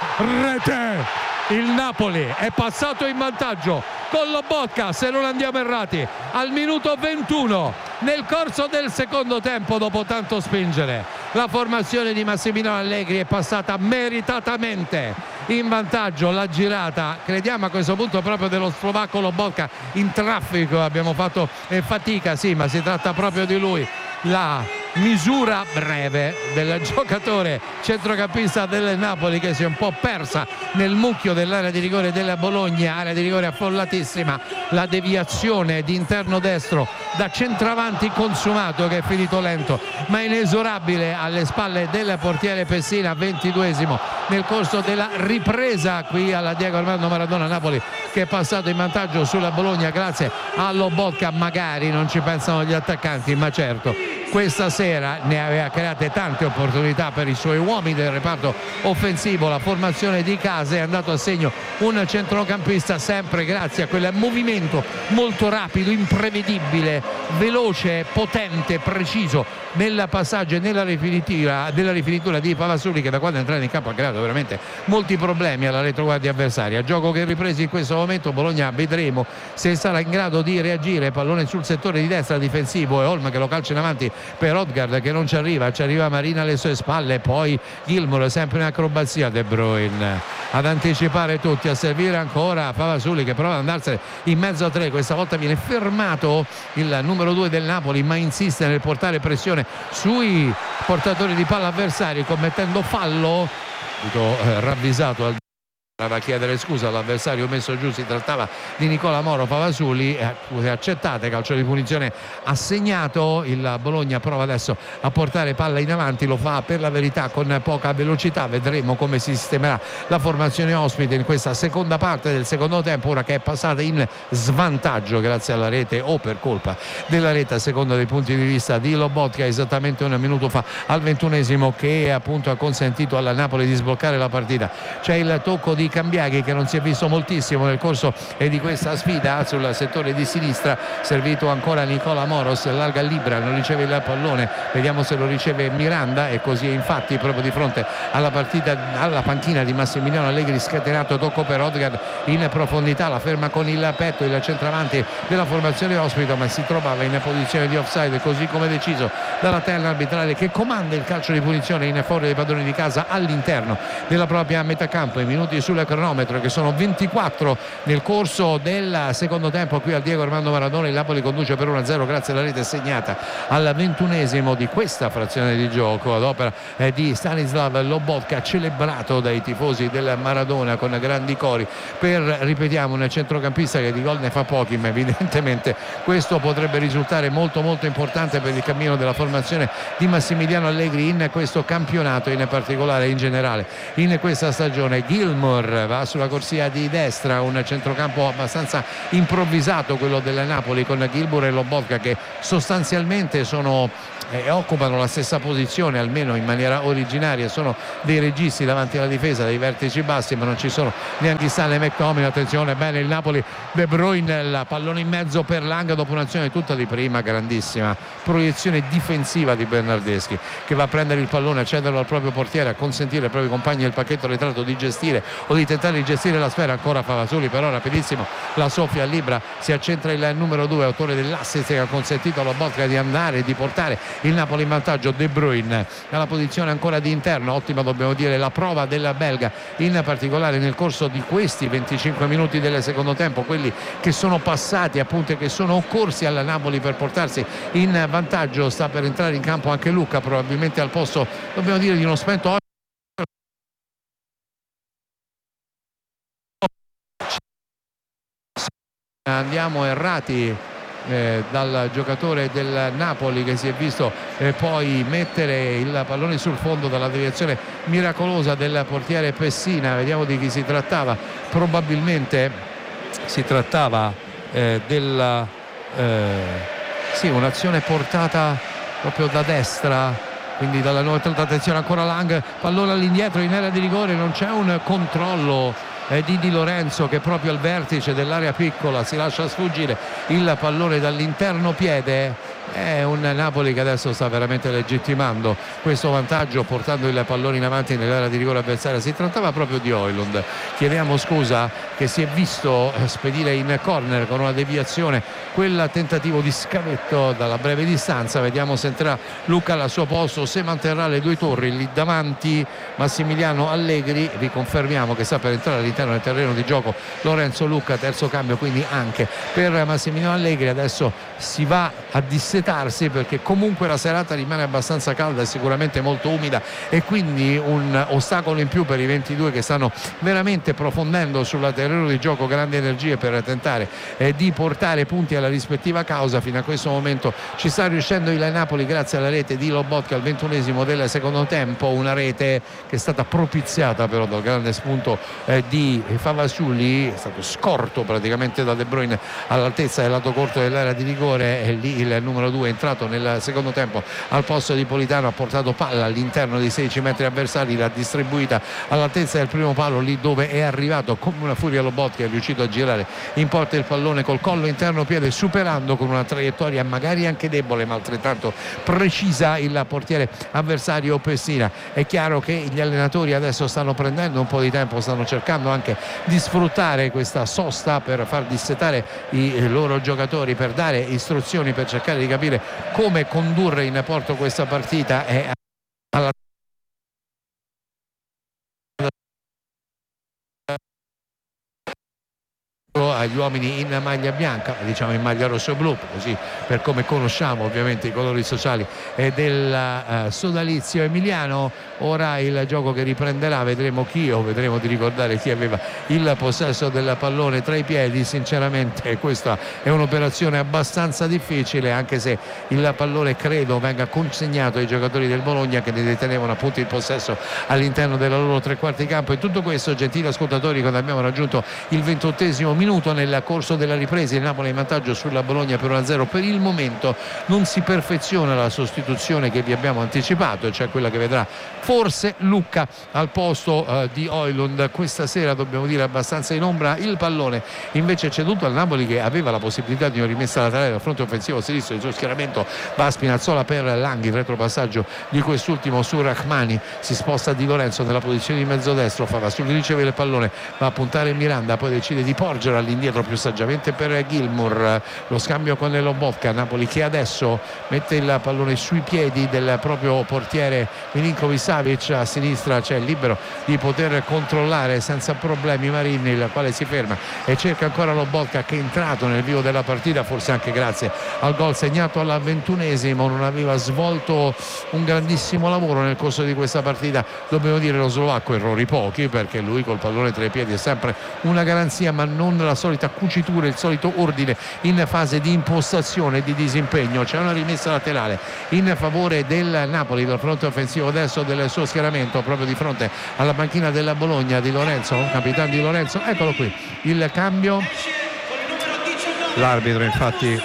rete! Il Napoli è passato in vantaggio con Lobotka, se non andiamo errati, al minuto ventuno nel corso del secondo tempo. Dopo tanto spingere, la formazione di Massimiliano Allegri è passata meritatamente in vantaggio. La girata, crediamo a questo punto proprio dello slovacco Lobotka, in traffico, abbiamo fatto eh, fatica, sì, ma si tratta proprio di lui. La misura breve del giocatore centrocampista del Napoli che si è un po' persa nel mucchio dell'area di rigore della Bologna, area di rigore affollatissima. La deviazione di interno destro da centravanti consumato che è finito lento ma inesorabile alle spalle del portiere Pessina. Ventiduesimo nel corso della ripresa qui alla Diego Armando Maradona. Napoli che è passato in vantaggio sulla Bologna grazie a Lobotka. Magari non ci pensano gli attaccanti, ma certo questa sera ne aveva create tante opportunità per i suoi uomini del reparto offensivo. La formazione di casa è andato a segno un centrocampista sempre grazie a quel movimento molto rapido, imprevedibile, veloce, potente, preciso nel passaggio e nella rifinitura, della rifinitura di Favasuli, che da quando è entrato in campo ha creato veramente molti problemi alla retroguardia avversaria. Gioco che è ripreso in questo momento, Bologna vedremo se sarà in grado di reagire. Pallone sul settore di destra difensivo e Holm che lo calcia in avanti per Ødegaard che non ci arriva, ci arriva Marina alle sue spalle, poi Gilmour sempre in acrobazia, De Bruyne ad anticipare tutti, a servire ancora Favasuli che prova ad andarsene in mezzo a tre. Questa volta viene fermato il numero due del Napoli ma insiste nel portare pressione sui portatori di palla avversari commettendo fallo, dico, eh, ravvisato al a chiedere scusa all'avversario messo giù. Si trattava di Nicola Moro. Favasuli eh, accettate, calcio di punizione assegnato. Il Bologna prova adesso a portare palla in avanti, lo fa per la verità con poca velocità. Vedremo come si sistemerà la formazione ospite in questa seconda parte del secondo tempo, ora che è passata in svantaggio grazie alla rete o per colpa della rete a seconda dei punti di vista di Lobotka esattamente un minuto fa al ventunesimo, che appunto ha consentito alla Napoli di sbloccare la partita. C'è il tocco di di Cambiaghi, che non si è visto moltissimo nel corso di questa sfida sul settore di sinistra. Servito ancora Nicola Moros, larga Libra, non riceve il pallone, vediamo se lo riceve Miranda, e così è infatti proprio di fronte alla partita, alla panchina di Massimiliano Allegri. Scatenato, tocco per Odegaard in profondità, la ferma con il petto il centravanti della formazione ospite, ma si trovava in posizione di offside, così come deciso dalla terna arbitrale, che comanda il calcio di punizione in favore dei padroni di casa all'interno della propria metà campo. I minuti sul cronometro, che sono ventiquattro nel corso del secondo tempo qui al Diego Armando Maradona. Il Napoli conduce per uno a zero grazie alla rete segnata al ventunesimo di questa frazione di gioco ad opera eh, di Stanislav Lobotka, celebrato dai tifosi del Maradona con grandi cori per, ripetiamo, un centrocampista che di gol ne fa pochi, ma evidentemente questo potrebbe risultare molto molto importante per il cammino della formazione di Massimiliano Allegri in questo campionato, in particolare in generale in questa stagione. Gilmour va sulla corsia di destra, un centrocampo abbastanza improvvisato quello del Napoli, con Gilmour e Lobotka che sostanzialmente sono e occupano la stessa posizione, almeno in maniera originaria. Sono dei registi davanti alla difesa, dei vertici bassi, ma non ci sono neanche Stanley McTominay. Attenzione, bene il Napoli, De Bruyne, il pallone in mezzo per Lang dopo un'azione tutta di prima, grandissima proiezione difensiva di Bernardeschi, che va a prendere il pallone, a cederlo al proprio portiere, a consentire ai propri compagni del pacchetto ritratto di gestire o di tentare di gestire la sfera. Ancora Favasuli, però rapidissimo la soffia a Libra, si accentra il numero due, autore dell'assist, che ha consentito alla Botka di andare e di portare il Napoli in vantaggio. De Bruyne nella posizione ancora di interno, ottima dobbiamo dire la prova della belga, in particolare nel corso di questi venticinque minuti del secondo tempo, quelli che sono passati appunto e che sono occorsi alla Napoli per portarsi in vantaggio. Sta per entrare in campo anche Lucca, probabilmente al posto, dobbiamo dire, di uno spento. Andiamo errati Eh, dal giocatore del Napoli, che si è visto eh, poi mettere il pallone sul fondo dalla deviazione miracolosa del portiere Pessina. Vediamo di chi si trattava, probabilmente si trattava eh, della eh, sì, un'azione portata proprio da destra, quindi dalla nuova. Attenzione ancora Lang, pallone all'indietro in area di rigore, non c'è un controllo di Di Lorenzo, che proprio al vertice dell'area piccola si lascia sfuggire il pallone dall'interno piede. È un Napoli che adesso sta veramente legittimando questo vantaggio, portando il pallone in avanti nell'area di rigore avversaria. Si trattava proprio di Højlund, chiediamo scusa, che si è visto spedire in corner con una deviazione quel tentativo di scavetto dalla breve distanza. Vediamo se entrerà Lucca al suo posto, se manterrà le due torri lì davanti Massimiliano Allegri. Riconfermiamo che sta per entrare all'interno del terreno di gioco Lorenzo Lucca, terzo cambio quindi anche per Massimiliano Allegri. Adesso si va a dissetarsi, perché comunque la serata rimane abbastanza calda e sicuramente molto umida, e quindi un ostacolo in più per i ventidue che stanno veramente profondendo sul terreno di gioco grandi energie per tentare eh, di portare punti alla rispettiva causa. Fino a questo momento ci sta riuscendo il Napoli grazie alla rete di Lobotka al ventunesimo del secondo tempo, una rete che è stata propiziata però dal grande spunto eh, di Favasuli. È stato scorto praticamente da De Bruyne all'altezza del lato corto dell'area di rigore, e lì il numero due è entrato nel secondo tempo al posto di Politano, ha portato palla all'interno dei sedici metri avversari, l'ha distribuita all'altezza del primo palo, lì dove è arrivato come una furia Lobotka, è riuscito a girare in porta il pallone col collo interno piede, superando con una traiettoria magari anche debole ma altrettanto precisa il portiere avversario Pessina. È chiaro che gli allenatori adesso stanno prendendo un po' di tempo, stanno cercando anche di sfruttare questa sosta per far dissetare i loro giocatori, per dare istruzioni, per cercare di capire come condurre in porto questa partita. E alla agli uomini in maglia bianca, diciamo in maglia rosso e blu, così per come conosciamo ovviamente i colori sociali del uh, sodalizio emiliano. Ora il gioco che riprenderà, vedremo chi, o vedremo di ricordare chi aveva il possesso del pallone tra i piedi. Sinceramente questa è un'operazione abbastanza difficile, anche se il pallone credo venga consegnato ai giocatori del Bologna, che ne detenevano appunto il possesso all'interno della loro tre quarti campo. E tutto questo, gentili ascoltatori, quando abbiamo raggiunto il ventottesimo minuto soprattutto nel corso della ripresa. Il Napoli in vantaggio sulla Bologna per uno a zero. Per il momento non si perfeziona la sostituzione che vi abbiamo anticipato, cioè quella che vedrà forse Lucca al posto eh, di Højlund. Questa sera dobbiamo dire abbastanza in ombra il pallone, invece ceduto al Napoli, che aveva la possibilità di una rimessa laterale dal fronte offensivo sinistro. Il suo schieramento va a Spinazzola per Langhi, il retropassaggio di quest'ultimo su Rachmani, si sposta Di Lorenzo nella posizione di mezzodestro, fa sul ricevere il pallone, va a puntare Miranda, poi decide di porgere all'indietro più saggiamente per Gilmour. Lo scambio con Lobotka, Napoli che adesso mette il pallone sui piedi del proprio portiere Milinkovic Savic. A sinistra c'è libero di poter controllare senza problemi Marini, il quale si ferma e cerca ancora Lobotka, che è entrato nel vivo della partita, forse anche grazie al gol segnato alla ventunesimo. Non aveva svolto un grandissimo lavoro nel corso di questa partita, dobbiamo dire lo slovacco, errori pochi, perché lui col pallone tra i piedi è sempre una garanzia, ma non la solita cucitura, il solito ordine in fase di impostazione e di disimpegno. C'è una rimessa laterale in favore del Napoli dal fronte offensivo adesso del suo schieramento, proprio di fronte alla panchina della Bologna. Di Lorenzo, capitano Di Lorenzo, eccolo qui il cambio. L'arbitro infatti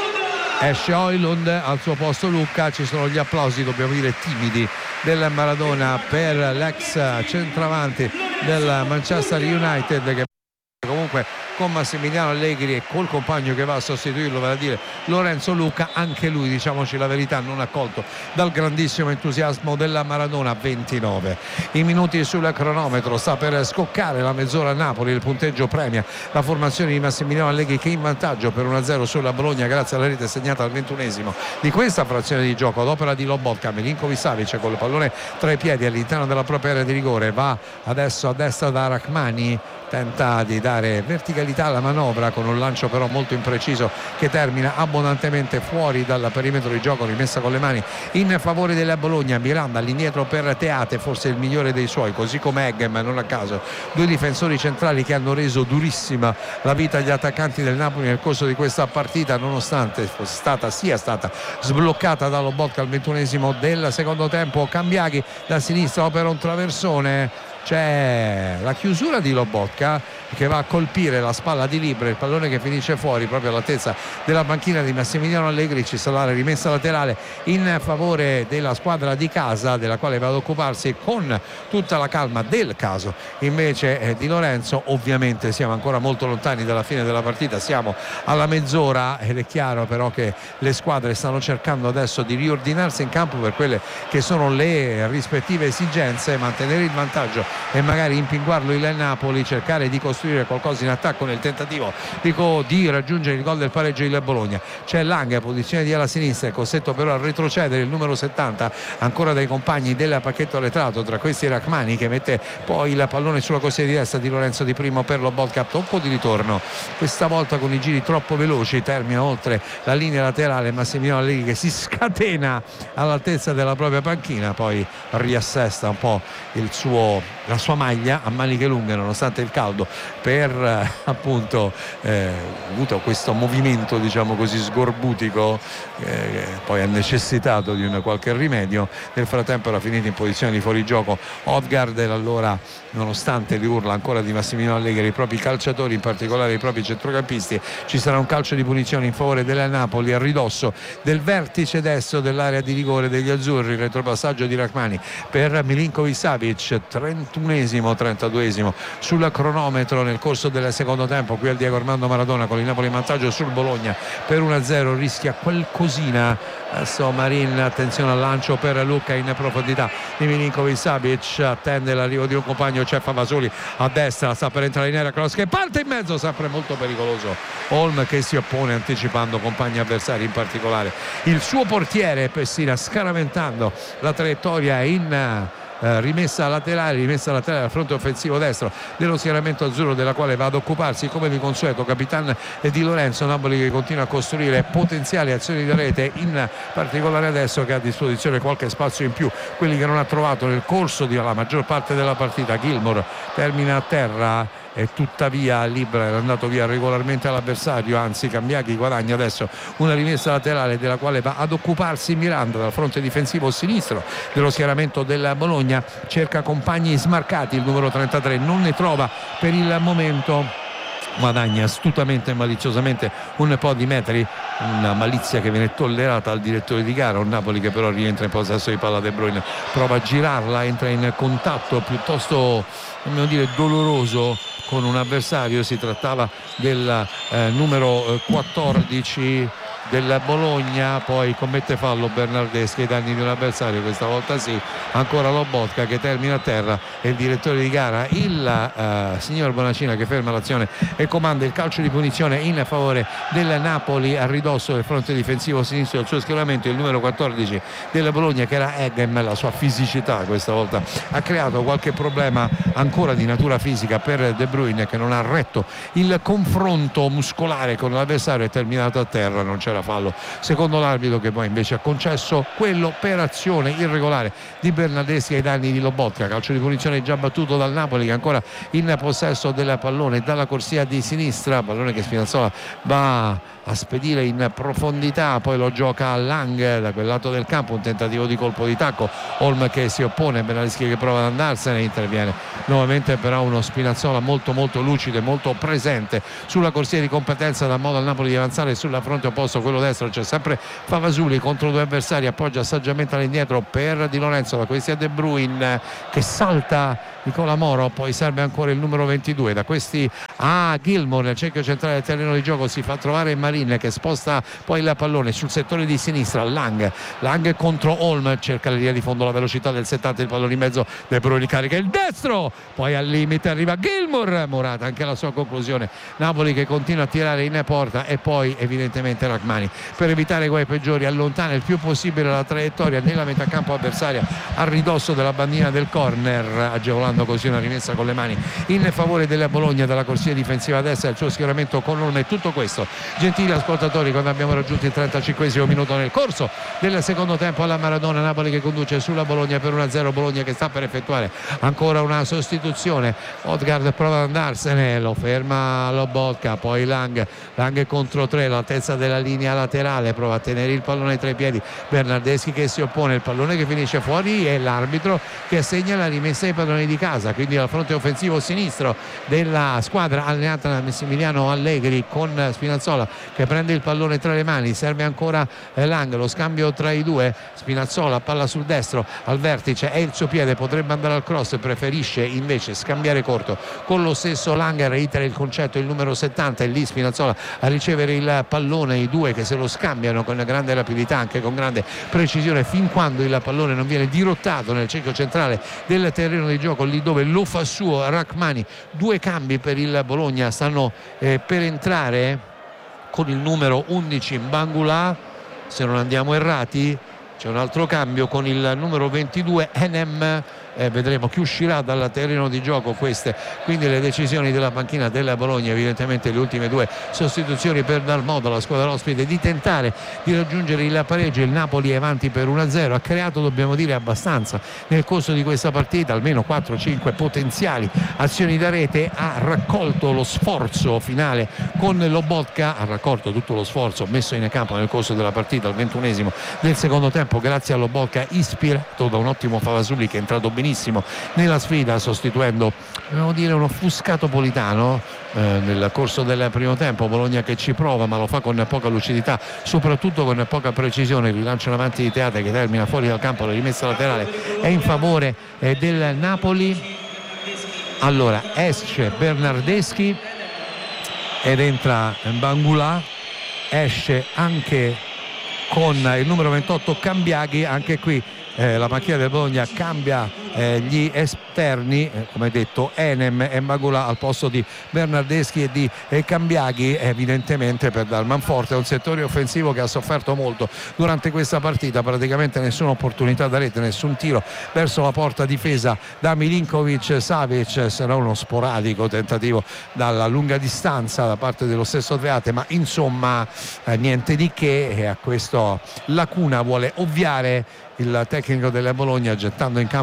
esce Højlund, al suo posto Lucca. Ci sono gli applausi, dobbiamo dire timidi, del Maradona per l'ex centravanti del Manchester United, che comunque con Massimiliano Allegri e col compagno che va a sostituirlo, vale a dire Lorenzo Lucca, anche lui, diciamoci la verità, non accolto dal grandissimo entusiasmo della Maradona. ventinove i minuti sul cronometro, sta per scoccare la mezz'ora a Napoli, il punteggio premia la formazione di Massimiliano Allegri, che è in vantaggio per uno a zero sulla Bologna grazie alla rete segnata al ventunesimo di questa frazione di gioco ad opera di Lobotka. Milinkovic Savic con il pallone tra i piedi all'interno della propria area di rigore, va adesso a destra da Rachmani, tenta di dare verticalità alla manovra con un lancio però molto impreciso che termina abbondantemente fuori dal perimetro di gioco. Rimessa con le mani in favore della Bologna. Miranda all'indietro per Teate, forse il migliore dei suoi, così come Eggem, non a caso due difensori centrali che hanno reso durissima la vita agli attaccanti del Napoli nel corso di questa partita, nonostante fosse stata, sia stata sbloccata da Lobotka al ventunesimo del secondo tempo. Cambiaghi da sinistra opera un traversone, c'è la chiusura di Lobotka che va a colpire la spalla di Libra, il pallone che finisce fuori proprio all'altezza della panchina di Massimiliano Allegri. Ci sarà la rimessa laterale in favore della squadra di casa, della quale va ad occuparsi con tutta la calma del caso invece eh, Di Lorenzo. Ovviamente siamo ancora molto lontani dalla fine della partita, siamo alla mezz'ora ed è chiaro però che le squadre stanno cercando adesso di riordinarsi in campo per quelle che sono le rispettive esigenze, mantenere il vantaggio e magari impinguarlo il Napoli, cercare di costruire qualcosa in attacco nel tentativo dico, di raggiungere il gol del pareggio il Bologna. C'è Lang a posizione di ala sinistra, è costretto però a retrocedere il numero settanta ancora dai compagni del pacchetto arretrato, tra questi Rachmani che mette poi il pallone sulla corsia di destra di Lorenzo Di Primo per Lobotka. Tocco di ritorno, questa volta con i giri troppo veloci, termina oltre la linea laterale Massimiliano Allegri che si scatena all'altezza della propria panchina, poi riassesta un po' il suo, la sua maglia a maniche lunghe nonostante il caldo, per eh, appunto eh, avuto questo movimento diciamo così sgorbutico, eh, poi ha necessitato di un qualche rimedio. Nel frattempo era finito in posizione di fuorigioco Odgaard, e allora nonostante le urla ancora di Massimiliano Allegri i propri calciatori, in particolare i propri centrocampisti, ci sarà un calcio di punizione in favore della Napoli a ridosso del vertice destro dell'area di rigore degli azzurri. Il retropassaggio di Rachmani per Milinkovic Savic, trentunesimo trentaduesimo sul cronometro nel corso del secondo tempo. Qui al Diego Armando Maradona con il Napoli in vantaggio sul Bologna per uno a zero, rischia qualcosina adesso Marin, attenzione al lancio per Lucca in profondità di Milinkovic Savic, attende l'arrivo di un compagno, c'è Favasoli a destra, sta per entrare in area, cross che parte in mezzo, sempre molto pericoloso Holm che si oppone anticipando compagni avversari, in particolare il suo portiere Pessina, scaraventando la traiettoria in Eh, rimessa laterale, rimessa laterale al fronte offensivo destro dello schieramento azzurro, della quale va ad occuparsi come di consueto capitano Di Lorenzo. Napoli che continua a costruire potenziali azioni di rete, in particolare adesso che ha a disposizione qualche spazio in più, quelli che non ha trovato nel corso della maggior parte della partita. Gilmour termina a terra e tuttavia Libra era andato via regolarmente all'avversario, anzi Cambiaghi guadagna adesso una rimessa laterale della quale va ad occuparsi Miranda dal fronte difensivo sinistro dello schieramento della Bologna, cerca compagni smarcati, il numero trentatré non ne trova per il momento guadagna astutamente e maliziosamente un po' di metri, una malizia che viene tollerata al direttore di gara. Un Napoli che però rientra in possesso di palla. De Bruyne prova a girarla, entra in contatto piuttosto, dobbiamo dire, doloroso con un avversario. Si trattava del eh, numero quattordici del Bologna, poi commette fallo Bernardeschi ai danni di un avversario, questa volta sì, ancora Lobotka che termina a terra e il direttore di gara, il uh, signor Bonacina, che ferma l'azione e comanda il calcio di punizione in favore del Napoli a ridosso del fronte difensivo sinistro del suo schieramento. Il numero quattordici del Bologna, che era Eghem, la sua fisicità questa volta ha creato qualche problema ancora di natura fisica per De Bruyne, che non ha retto il confronto muscolare con l'avversario, è terminato a terra, non c'era fallo secondo l'arbitro, che poi invece ha concesso quello per azione irregolare di Bernardeschi ai danni di Lobotka. Calcio di punizione già battuto dal Napoli, che è ancora in possesso del pallone dalla corsia di sinistra, pallone che Spinazzola va a spedire in profondità, poi lo gioca a Lang da quel lato del campo, un tentativo di colpo di tacco, Holm che si oppone, Bernardeschi che prova ad andarsene, interviene nuovamente però uno Spinazzola molto molto lucido e molto presente sulla corsia di competenza, dà modo al Napoli di avanzare sulla fronte opposto, quello destro. C'è sempre Favasuli contro due avversari, appoggia saggiamente all'indietro per Di Lorenzo, da questi a De Bruyne che salta Nicola Moro, poi serve ancora il numero ventidue, da questi a Gilmour nel cerchio centrale del terreno di gioco, si fa trovare Marin che sposta poi il pallone sul settore di sinistra. Lang, Lang contro Holm, cerca la linea di fondo, la velocità del settanta, il pallone in mezzo, De Bruyne carica il destro, poi al limite arriva Gilmour, Morata anche la sua conclusione. Napoli che continua a tirare in porta e poi evidentemente Rachmani, per evitare guai peggiori, allontana il più possibile la traiettoria nella metà campo avversaria a ridosso della bandina del corner, agevolando così una rimessa con le mani in favore della Bologna dalla corsia difensiva a destra, il suo schieramento con Holm. E tutto questo, gentili ascoltatori, quando abbiamo raggiunto il trentacinquesimo minuto nel corso del secondo tempo alla Maradona. Napoli che conduce sulla Bologna per uno a zero, Bologna che sta per effettuare ancora una sostituzione. Odegaard prova ad andarsene, lo ferma Lobotka, poi Lang, Lang contro tre, l'altezza della linea laterale, prova a tenere il pallone tra i piedi, Bernardeschi che si oppone, il pallone che finisce fuori e l'arbitro che assegna la rimessa ai padroni di casa, quindi al fronte offensivo sinistro della squadra allenata da Massimiliano Allegri, con Spinazzola che prende il pallone tra le mani, serve ancora Lang, lo scambio tra i due, Spinazzola palla sul destro al vertice, è il suo piede, potrebbe andare al cross, preferisce invece scambiare corto con lo stesso Lang, reitera il concetto il numero settanta, e lì Spinazzola a ricevere il pallone, i due che se lo scambiano con grande rapidità, anche con grande precisione, fin quando il pallone non viene dirottato nel cerchio centrale del terreno di gioco, lì dove lo fa suo Rachmani. Due cambi per il Bologna, stanno eh, per entrare con il numero undici Mbangula, se non andiamo errati c'è un altro cambio con il numero ventidue Enem, eh, vedremo chi uscirà dal terreno di gioco. Queste quindi le decisioni della panchina della Bologna, evidentemente le ultime due sostituzioni per dar modo alla squadra ospite di tentare di raggiungere il pareggio. Il Napoli è avanti per uno a zero, ha creato, dobbiamo dire, abbastanza nel corso di questa partita, almeno quattro cinque potenziali azioni da rete, ha raccolto lo sforzo finale con Lobotka, ha raccolto tutto lo sforzo messo in campo nel corso della partita al ventunesimo del secondo tempo grazie a Lobotka, ispirato da un ottimo Favasuli che è entrato benissimo nella sfida, sostituendo, dobbiamo dire, un offuscato Politano eh, nel corso del primo tempo. Bologna che ci prova, ma lo fa con poca lucidità, soprattutto con poca precisione. Il rilancio in avanti di Teate che termina fuori dal campo, la rimessa laterale è in favore eh, del Napoli. Allora esce Bernardeschi ed entra Mbangula, esce anche con il numero ventotto Cambiaghi. Anche qui eh, la macchina del Bologna cambia eh, gli esterni, eh, come detto Enem e Mbangula al posto di Bernardeschi e di eh, Cambiaghi, evidentemente per dar manforte a un settore offensivo che ha sofferto molto durante questa partita. Praticamente nessuna opportunità da rete, nessun tiro verso la porta difesa da Milinkovic Savic, sarà uno sporadico tentativo dalla lunga distanza da parte dello stesso Teate, ma insomma eh, niente di che, e a questo Lacuna vuole ovviare il tecnico della Bologna gettando in campo forze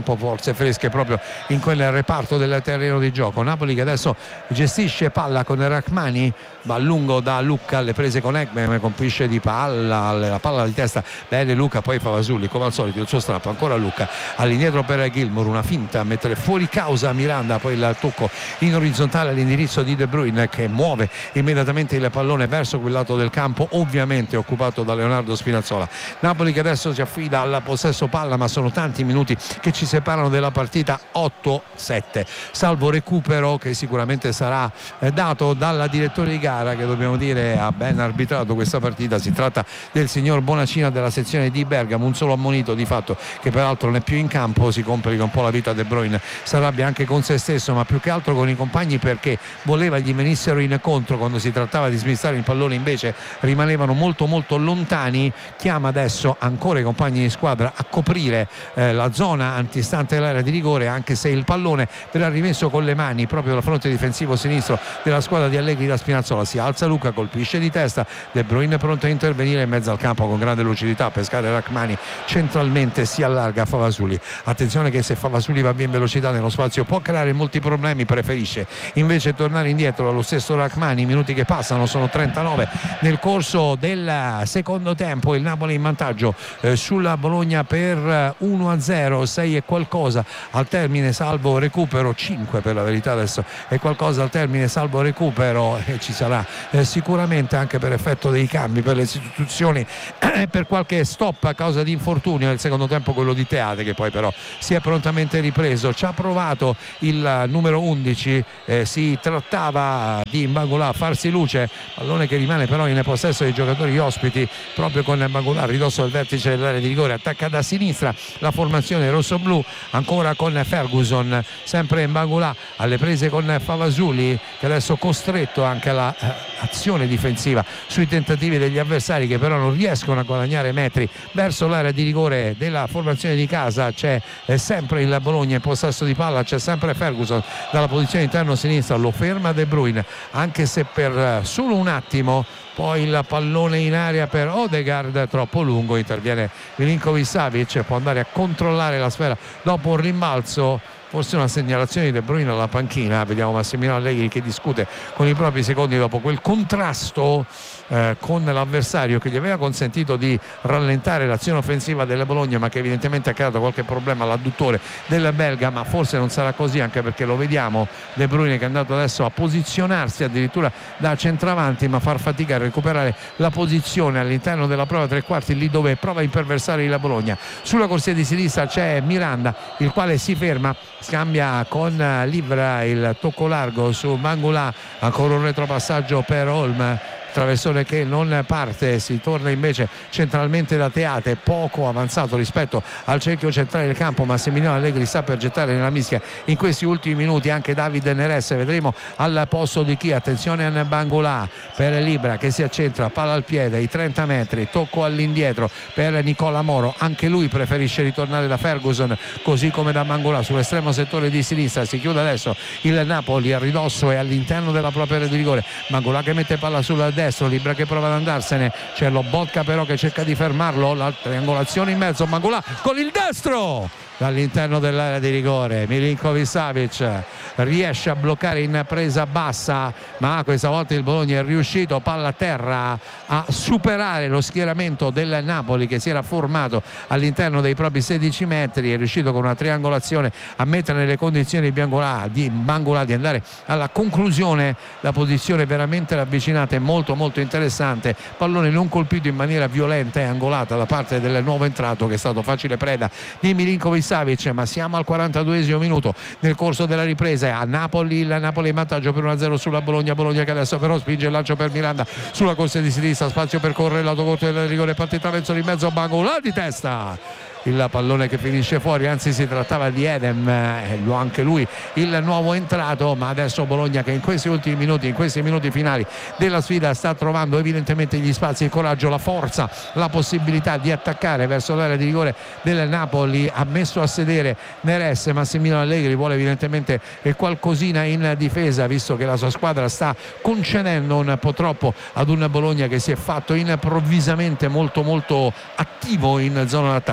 forze fresche proprio in quel reparto del terreno di gioco. Napoli che adesso gestisce palla con Rachmani, va lungo da Lucca alle prese con Ekman, colpisce di palla, la palla di testa, bene Lucca, poi Favasulli come al solito il suo strappo, ancora Lucca all'indietro per Gilmour, una finta a mettere fuori causa Miranda, poi il tocco in orizzontale all'indirizzo di De Bruyne che muove immediatamente il pallone verso quel lato del campo, ovviamente occupato da Leonardo Spinazzola. Napoli che adesso si affida al possesso palla, ma sono tanti minuti che ci separano della partita, otto sette, salvo recupero che sicuramente sarà dato dalla direttore di gara che dobbiamo dire ha ben arbitrato questa partita. Si tratta del signor Bonacina della sezione di Bergamo, un solo ammonito di fatto che peraltro non è più in campo, si complica un po' la vita De Bruyne, si arrabbia anche con se stesso ma più che altro con i compagni perché voleva gli venissero incontro quando si trattava di smistare il pallone, invece rimanevano molto molto lontani. Chiama adesso ancora i compagni di squadra a coprire eh, la zona antistante l'area di rigore, anche se il pallone verrà rimesso con le mani proprio dal fronte difensivo sinistro della squadra di Allegri da Spinazzola. Si alza Lucca, colpisce di testa, De Bruyne pronto a intervenire in mezzo al campo con grande lucidità, pescare Rachmani centralmente, si allarga Favasuli. Attenzione che se Favasuli va via in velocità nello spazio può creare molti problemi, preferisce invece tornare indietro allo stesso Rachmani. I minuti che passano sono trentanove nel corso del secondo tempo, il Napoli in vantaggio eh, sulla Bologna per uno a zero, sei e qualcosa al termine salvo recupero, cinque per la verità adesso è qualcosa al termine salvo recupero, e ci sarà eh, sicuramente anche per effetto dei cambi per le sostituzioni eh, per qualche stop a causa di infortunio nel secondo tempo, quello di Teate che poi però si è prontamente ripreso. Ci ha provato il numero undici, eh, si trattava di Mbangula a farsi luce, pallone che rimane però in possesso dei giocatori ospiti proprio con Mbangula a ridosso del vertice dell'area di rigore, attacca da sinistra la formazione rossoblu, ancora con Ferguson, sempre Mbangula alle prese con Favasuli che adesso costretto anche alla eh, azione difensiva sui tentativi degli avversari che però non riescono a guadagnare metri verso l'area di rigore della formazione di casa. C'è eh, sempre il Bologna in possesso di palla, c'è sempre Ferguson dalla posizione interno sinistra, lo ferma De Bruyne anche se per eh, solo un attimo, poi il pallone in aria per Odegaard troppo lungo, interviene Milinković-Savić, può andare a controllare la sfera dopo un rimbalzo, forse una segnalazione di De Bruyne alla panchina. Vediamo Massimiliano Allegri che discute con i propri secondi dopo quel contrasto eh, con l'avversario che gli aveva consentito di rallentare l'azione offensiva della Bologna, ma che evidentemente ha creato qualche problema all'adduttore del belga, ma forse non sarà così, anche perché lo vediamo De Bruyne che è andato adesso a posizionarsi addirittura da centravanti, ma far fatica a recuperare la posizione all'interno della prova tre quarti, lì dove prova a imperversare la Bologna. Sulla corsia di sinistra c'è Miranda, il quale si ferma, scambia con Livra, il tocco largo su Mbangula, ancora un retropassaggio per Holm, traversone che non parte, si torna invece centralmente da Teate, poco avanzato rispetto al cerchio centrale del campo. Massimiliano Allegri sta per gettare nella mischia in questi ultimi minuti anche David Neres, vedremo al posto di chi. Attenzione a Mbangula per Libra che si accentra, palla al piede, i trenta metri, tocco all'indietro per Nicola Moro, anche lui preferisce ritornare da Ferguson così come da Mbangula sull'estremo settore di sinistra. Si chiude adesso il Napoli a ridosso e all'interno della propria area di rigore, Mbangula che mette palla sulla destra, Libra che prova ad andarsene, c'è Lobotka però che cerca di fermarlo, la triangolazione in mezzo, Mbangula con il destro dall'interno dell'area di rigore, Milinković-Savić riesce a bloccare in presa bassa, ma questa volta il Bologna è riuscito, palla a terra, a superare lo schieramento del Napoli che si era formato all'interno dei propri sedici metri, è riuscito con una triangolazione a mettere nelle condizioni di Mbangula di andare alla conclusione. La posizione veramente ravvicinata è molto molto interessante, pallone non colpito in maniera violenta e angolata da parte del nuovo entrato che è stato facile preda di Milinković-Savić, ma siamo al quarantaduesimo minuto nel corso della ripresa. A Napoli, il Napoli in vantaggio per uno a zero sulla Bologna, Bologna che adesso però spinge il lancio per Miranda sulla corsia di sinistra, spazio per correre, lato corto del rigore, partita verso di mezzo, Mbangula di testa, il pallone che finisce fuori, anzi si trattava di Edem, eh, anche lui il nuovo entrato, ma adesso Bologna che in questi ultimi minuti, in questi minuti finali della sfida sta trovando evidentemente gli spazi, il coraggio, la forza, la possibilità di attaccare verso l'area di rigore del Napoli. Ha messo a sedere Neres, Massimiliano Allegri vuole evidentemente qualcosina in difesa visto che la sua squadra sta concedendo un po' troppo ad un Bologna che si è fatto improvvisamente molto molto attivo in zona d'attacco.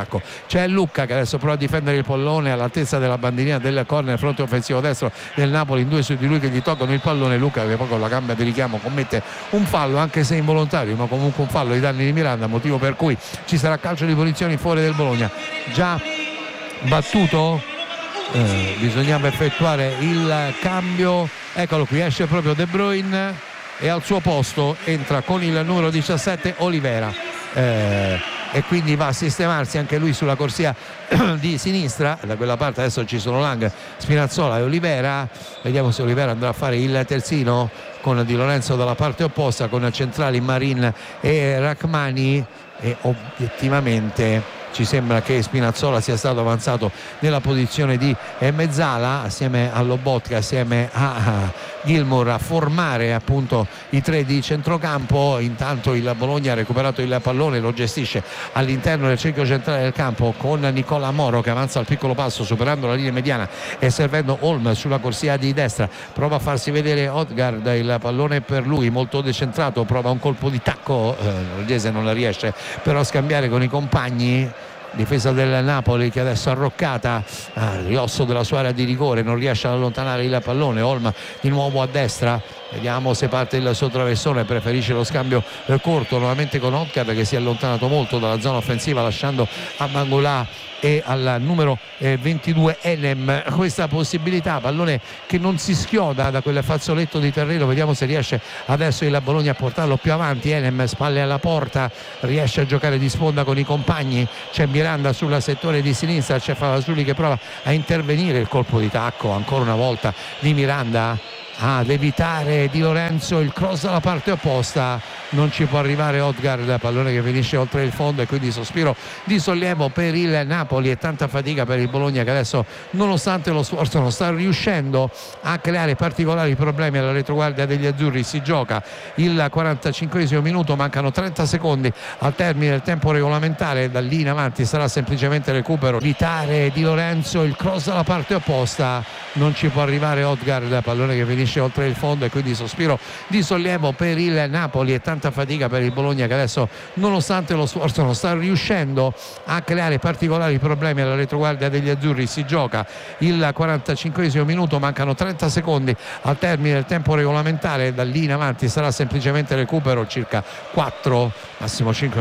c'è Lucca che adesso prova a difendere il pallone all'altezza della bandierina del corner, fronte offensivo destro del Napoli, in due su di lui che gli toccano il pallone. Lucca che poi con la gamba di richiamo commette un fallo, anche se involontario, ma comunque un fallo ai danni di Miranda, motivo per cui ci sarà calcio di punizione in favore del Bologna. Già battuto, eh, bisognava effettuare il cambio, eccolo qui, esce proprio De Bruyne e al suo posto entra con il numero diciassette Olivera, eh, e quindi va a sistemarsi anche lui sulla corsia di sinistra. Da quella parte adesso ci sono Lang, Spinazzola e Olivera. Vediamo se Olivera andrà a fare il terzino con Di Lorenzo dalla parte opposta, con centrali Marin e Rachmani, e obiettivamente ci sembra che Spinazzola sia stato avanzato nella posizione di mezzala assieme a Lobotka, assieme a Gilmour, a formare appunto i tre di centrocampo. Intanto il Bologna ha recuperato il pallone, lo gestisce all'interno del cerchio centrale del campo con Nicola Moro che avanza al piccolo passo superando la linea mediana e servendo Holm sulla corsia di destra. Prova a farsi vedere Odgaard, il pallone per lui, molto decentrato, prova un colpo di tacco, eh, l'Ogliese non la riesce però a scambiare con i compagni. Difesa del Napoli che adesso arroccata a ridosso della sua area di rigore, non riesce ad allontanare il pallone. Olm di nuovo a destra, vediamo se parte il suo traversone, preferisce lo scambio eh, corto nuovamente con Odgaard che si è allontanato molto dalla zona offensiva, lasciando a Mangolà e al numero eh, ventidue Enem questa possibilità. Pallone che non si schioda da quel fazzoletto di terreno, vediamo se riesce adesso il Bologna a portarlo più avanti. Enem spalle alla porta, riesce a giocare di sponda con i compagni, c'è Miranda sul settore di sinistra, c'è Favasuli che prova a intervenire, il colpo di tacco ancora una volta di Miranda ad evitare Di Lorenzo, il cross dalla parte opposta, non ci può arrivare Odgaard, pallone che finisce oltre il fondo e quindi sospiro di sollievo per il Napoli e tanta fatica per il Bologna che adesso nonostante lo sforzo non sta riuscendo a creare particolari problemi alla retroguardia degli azzurri. Si gioca il quarantacinquesimo minuto, mancano trenta secondi al termine del tempo regolamentare, da lì in avanti sarà semplicemente recupero, evitare Di Lorenzo, il cross dalla parte opposta, non ci può arrivare Odgaard, pallone che finisce oltre il fondo e quindi sospiro di sollievo per il Napoli e tanta fatica per il Bologna che adesso nonostante lo sforzo non sta riuscendo a creare particolari problemi alla retroguardia degli azzurri. Si gioca il quarantacinquesimo minuto, mancano trenta secondi al termine del tempo regolamentare, da lì in avanti sarà semplicemente recupero, circa quattro massimo cinque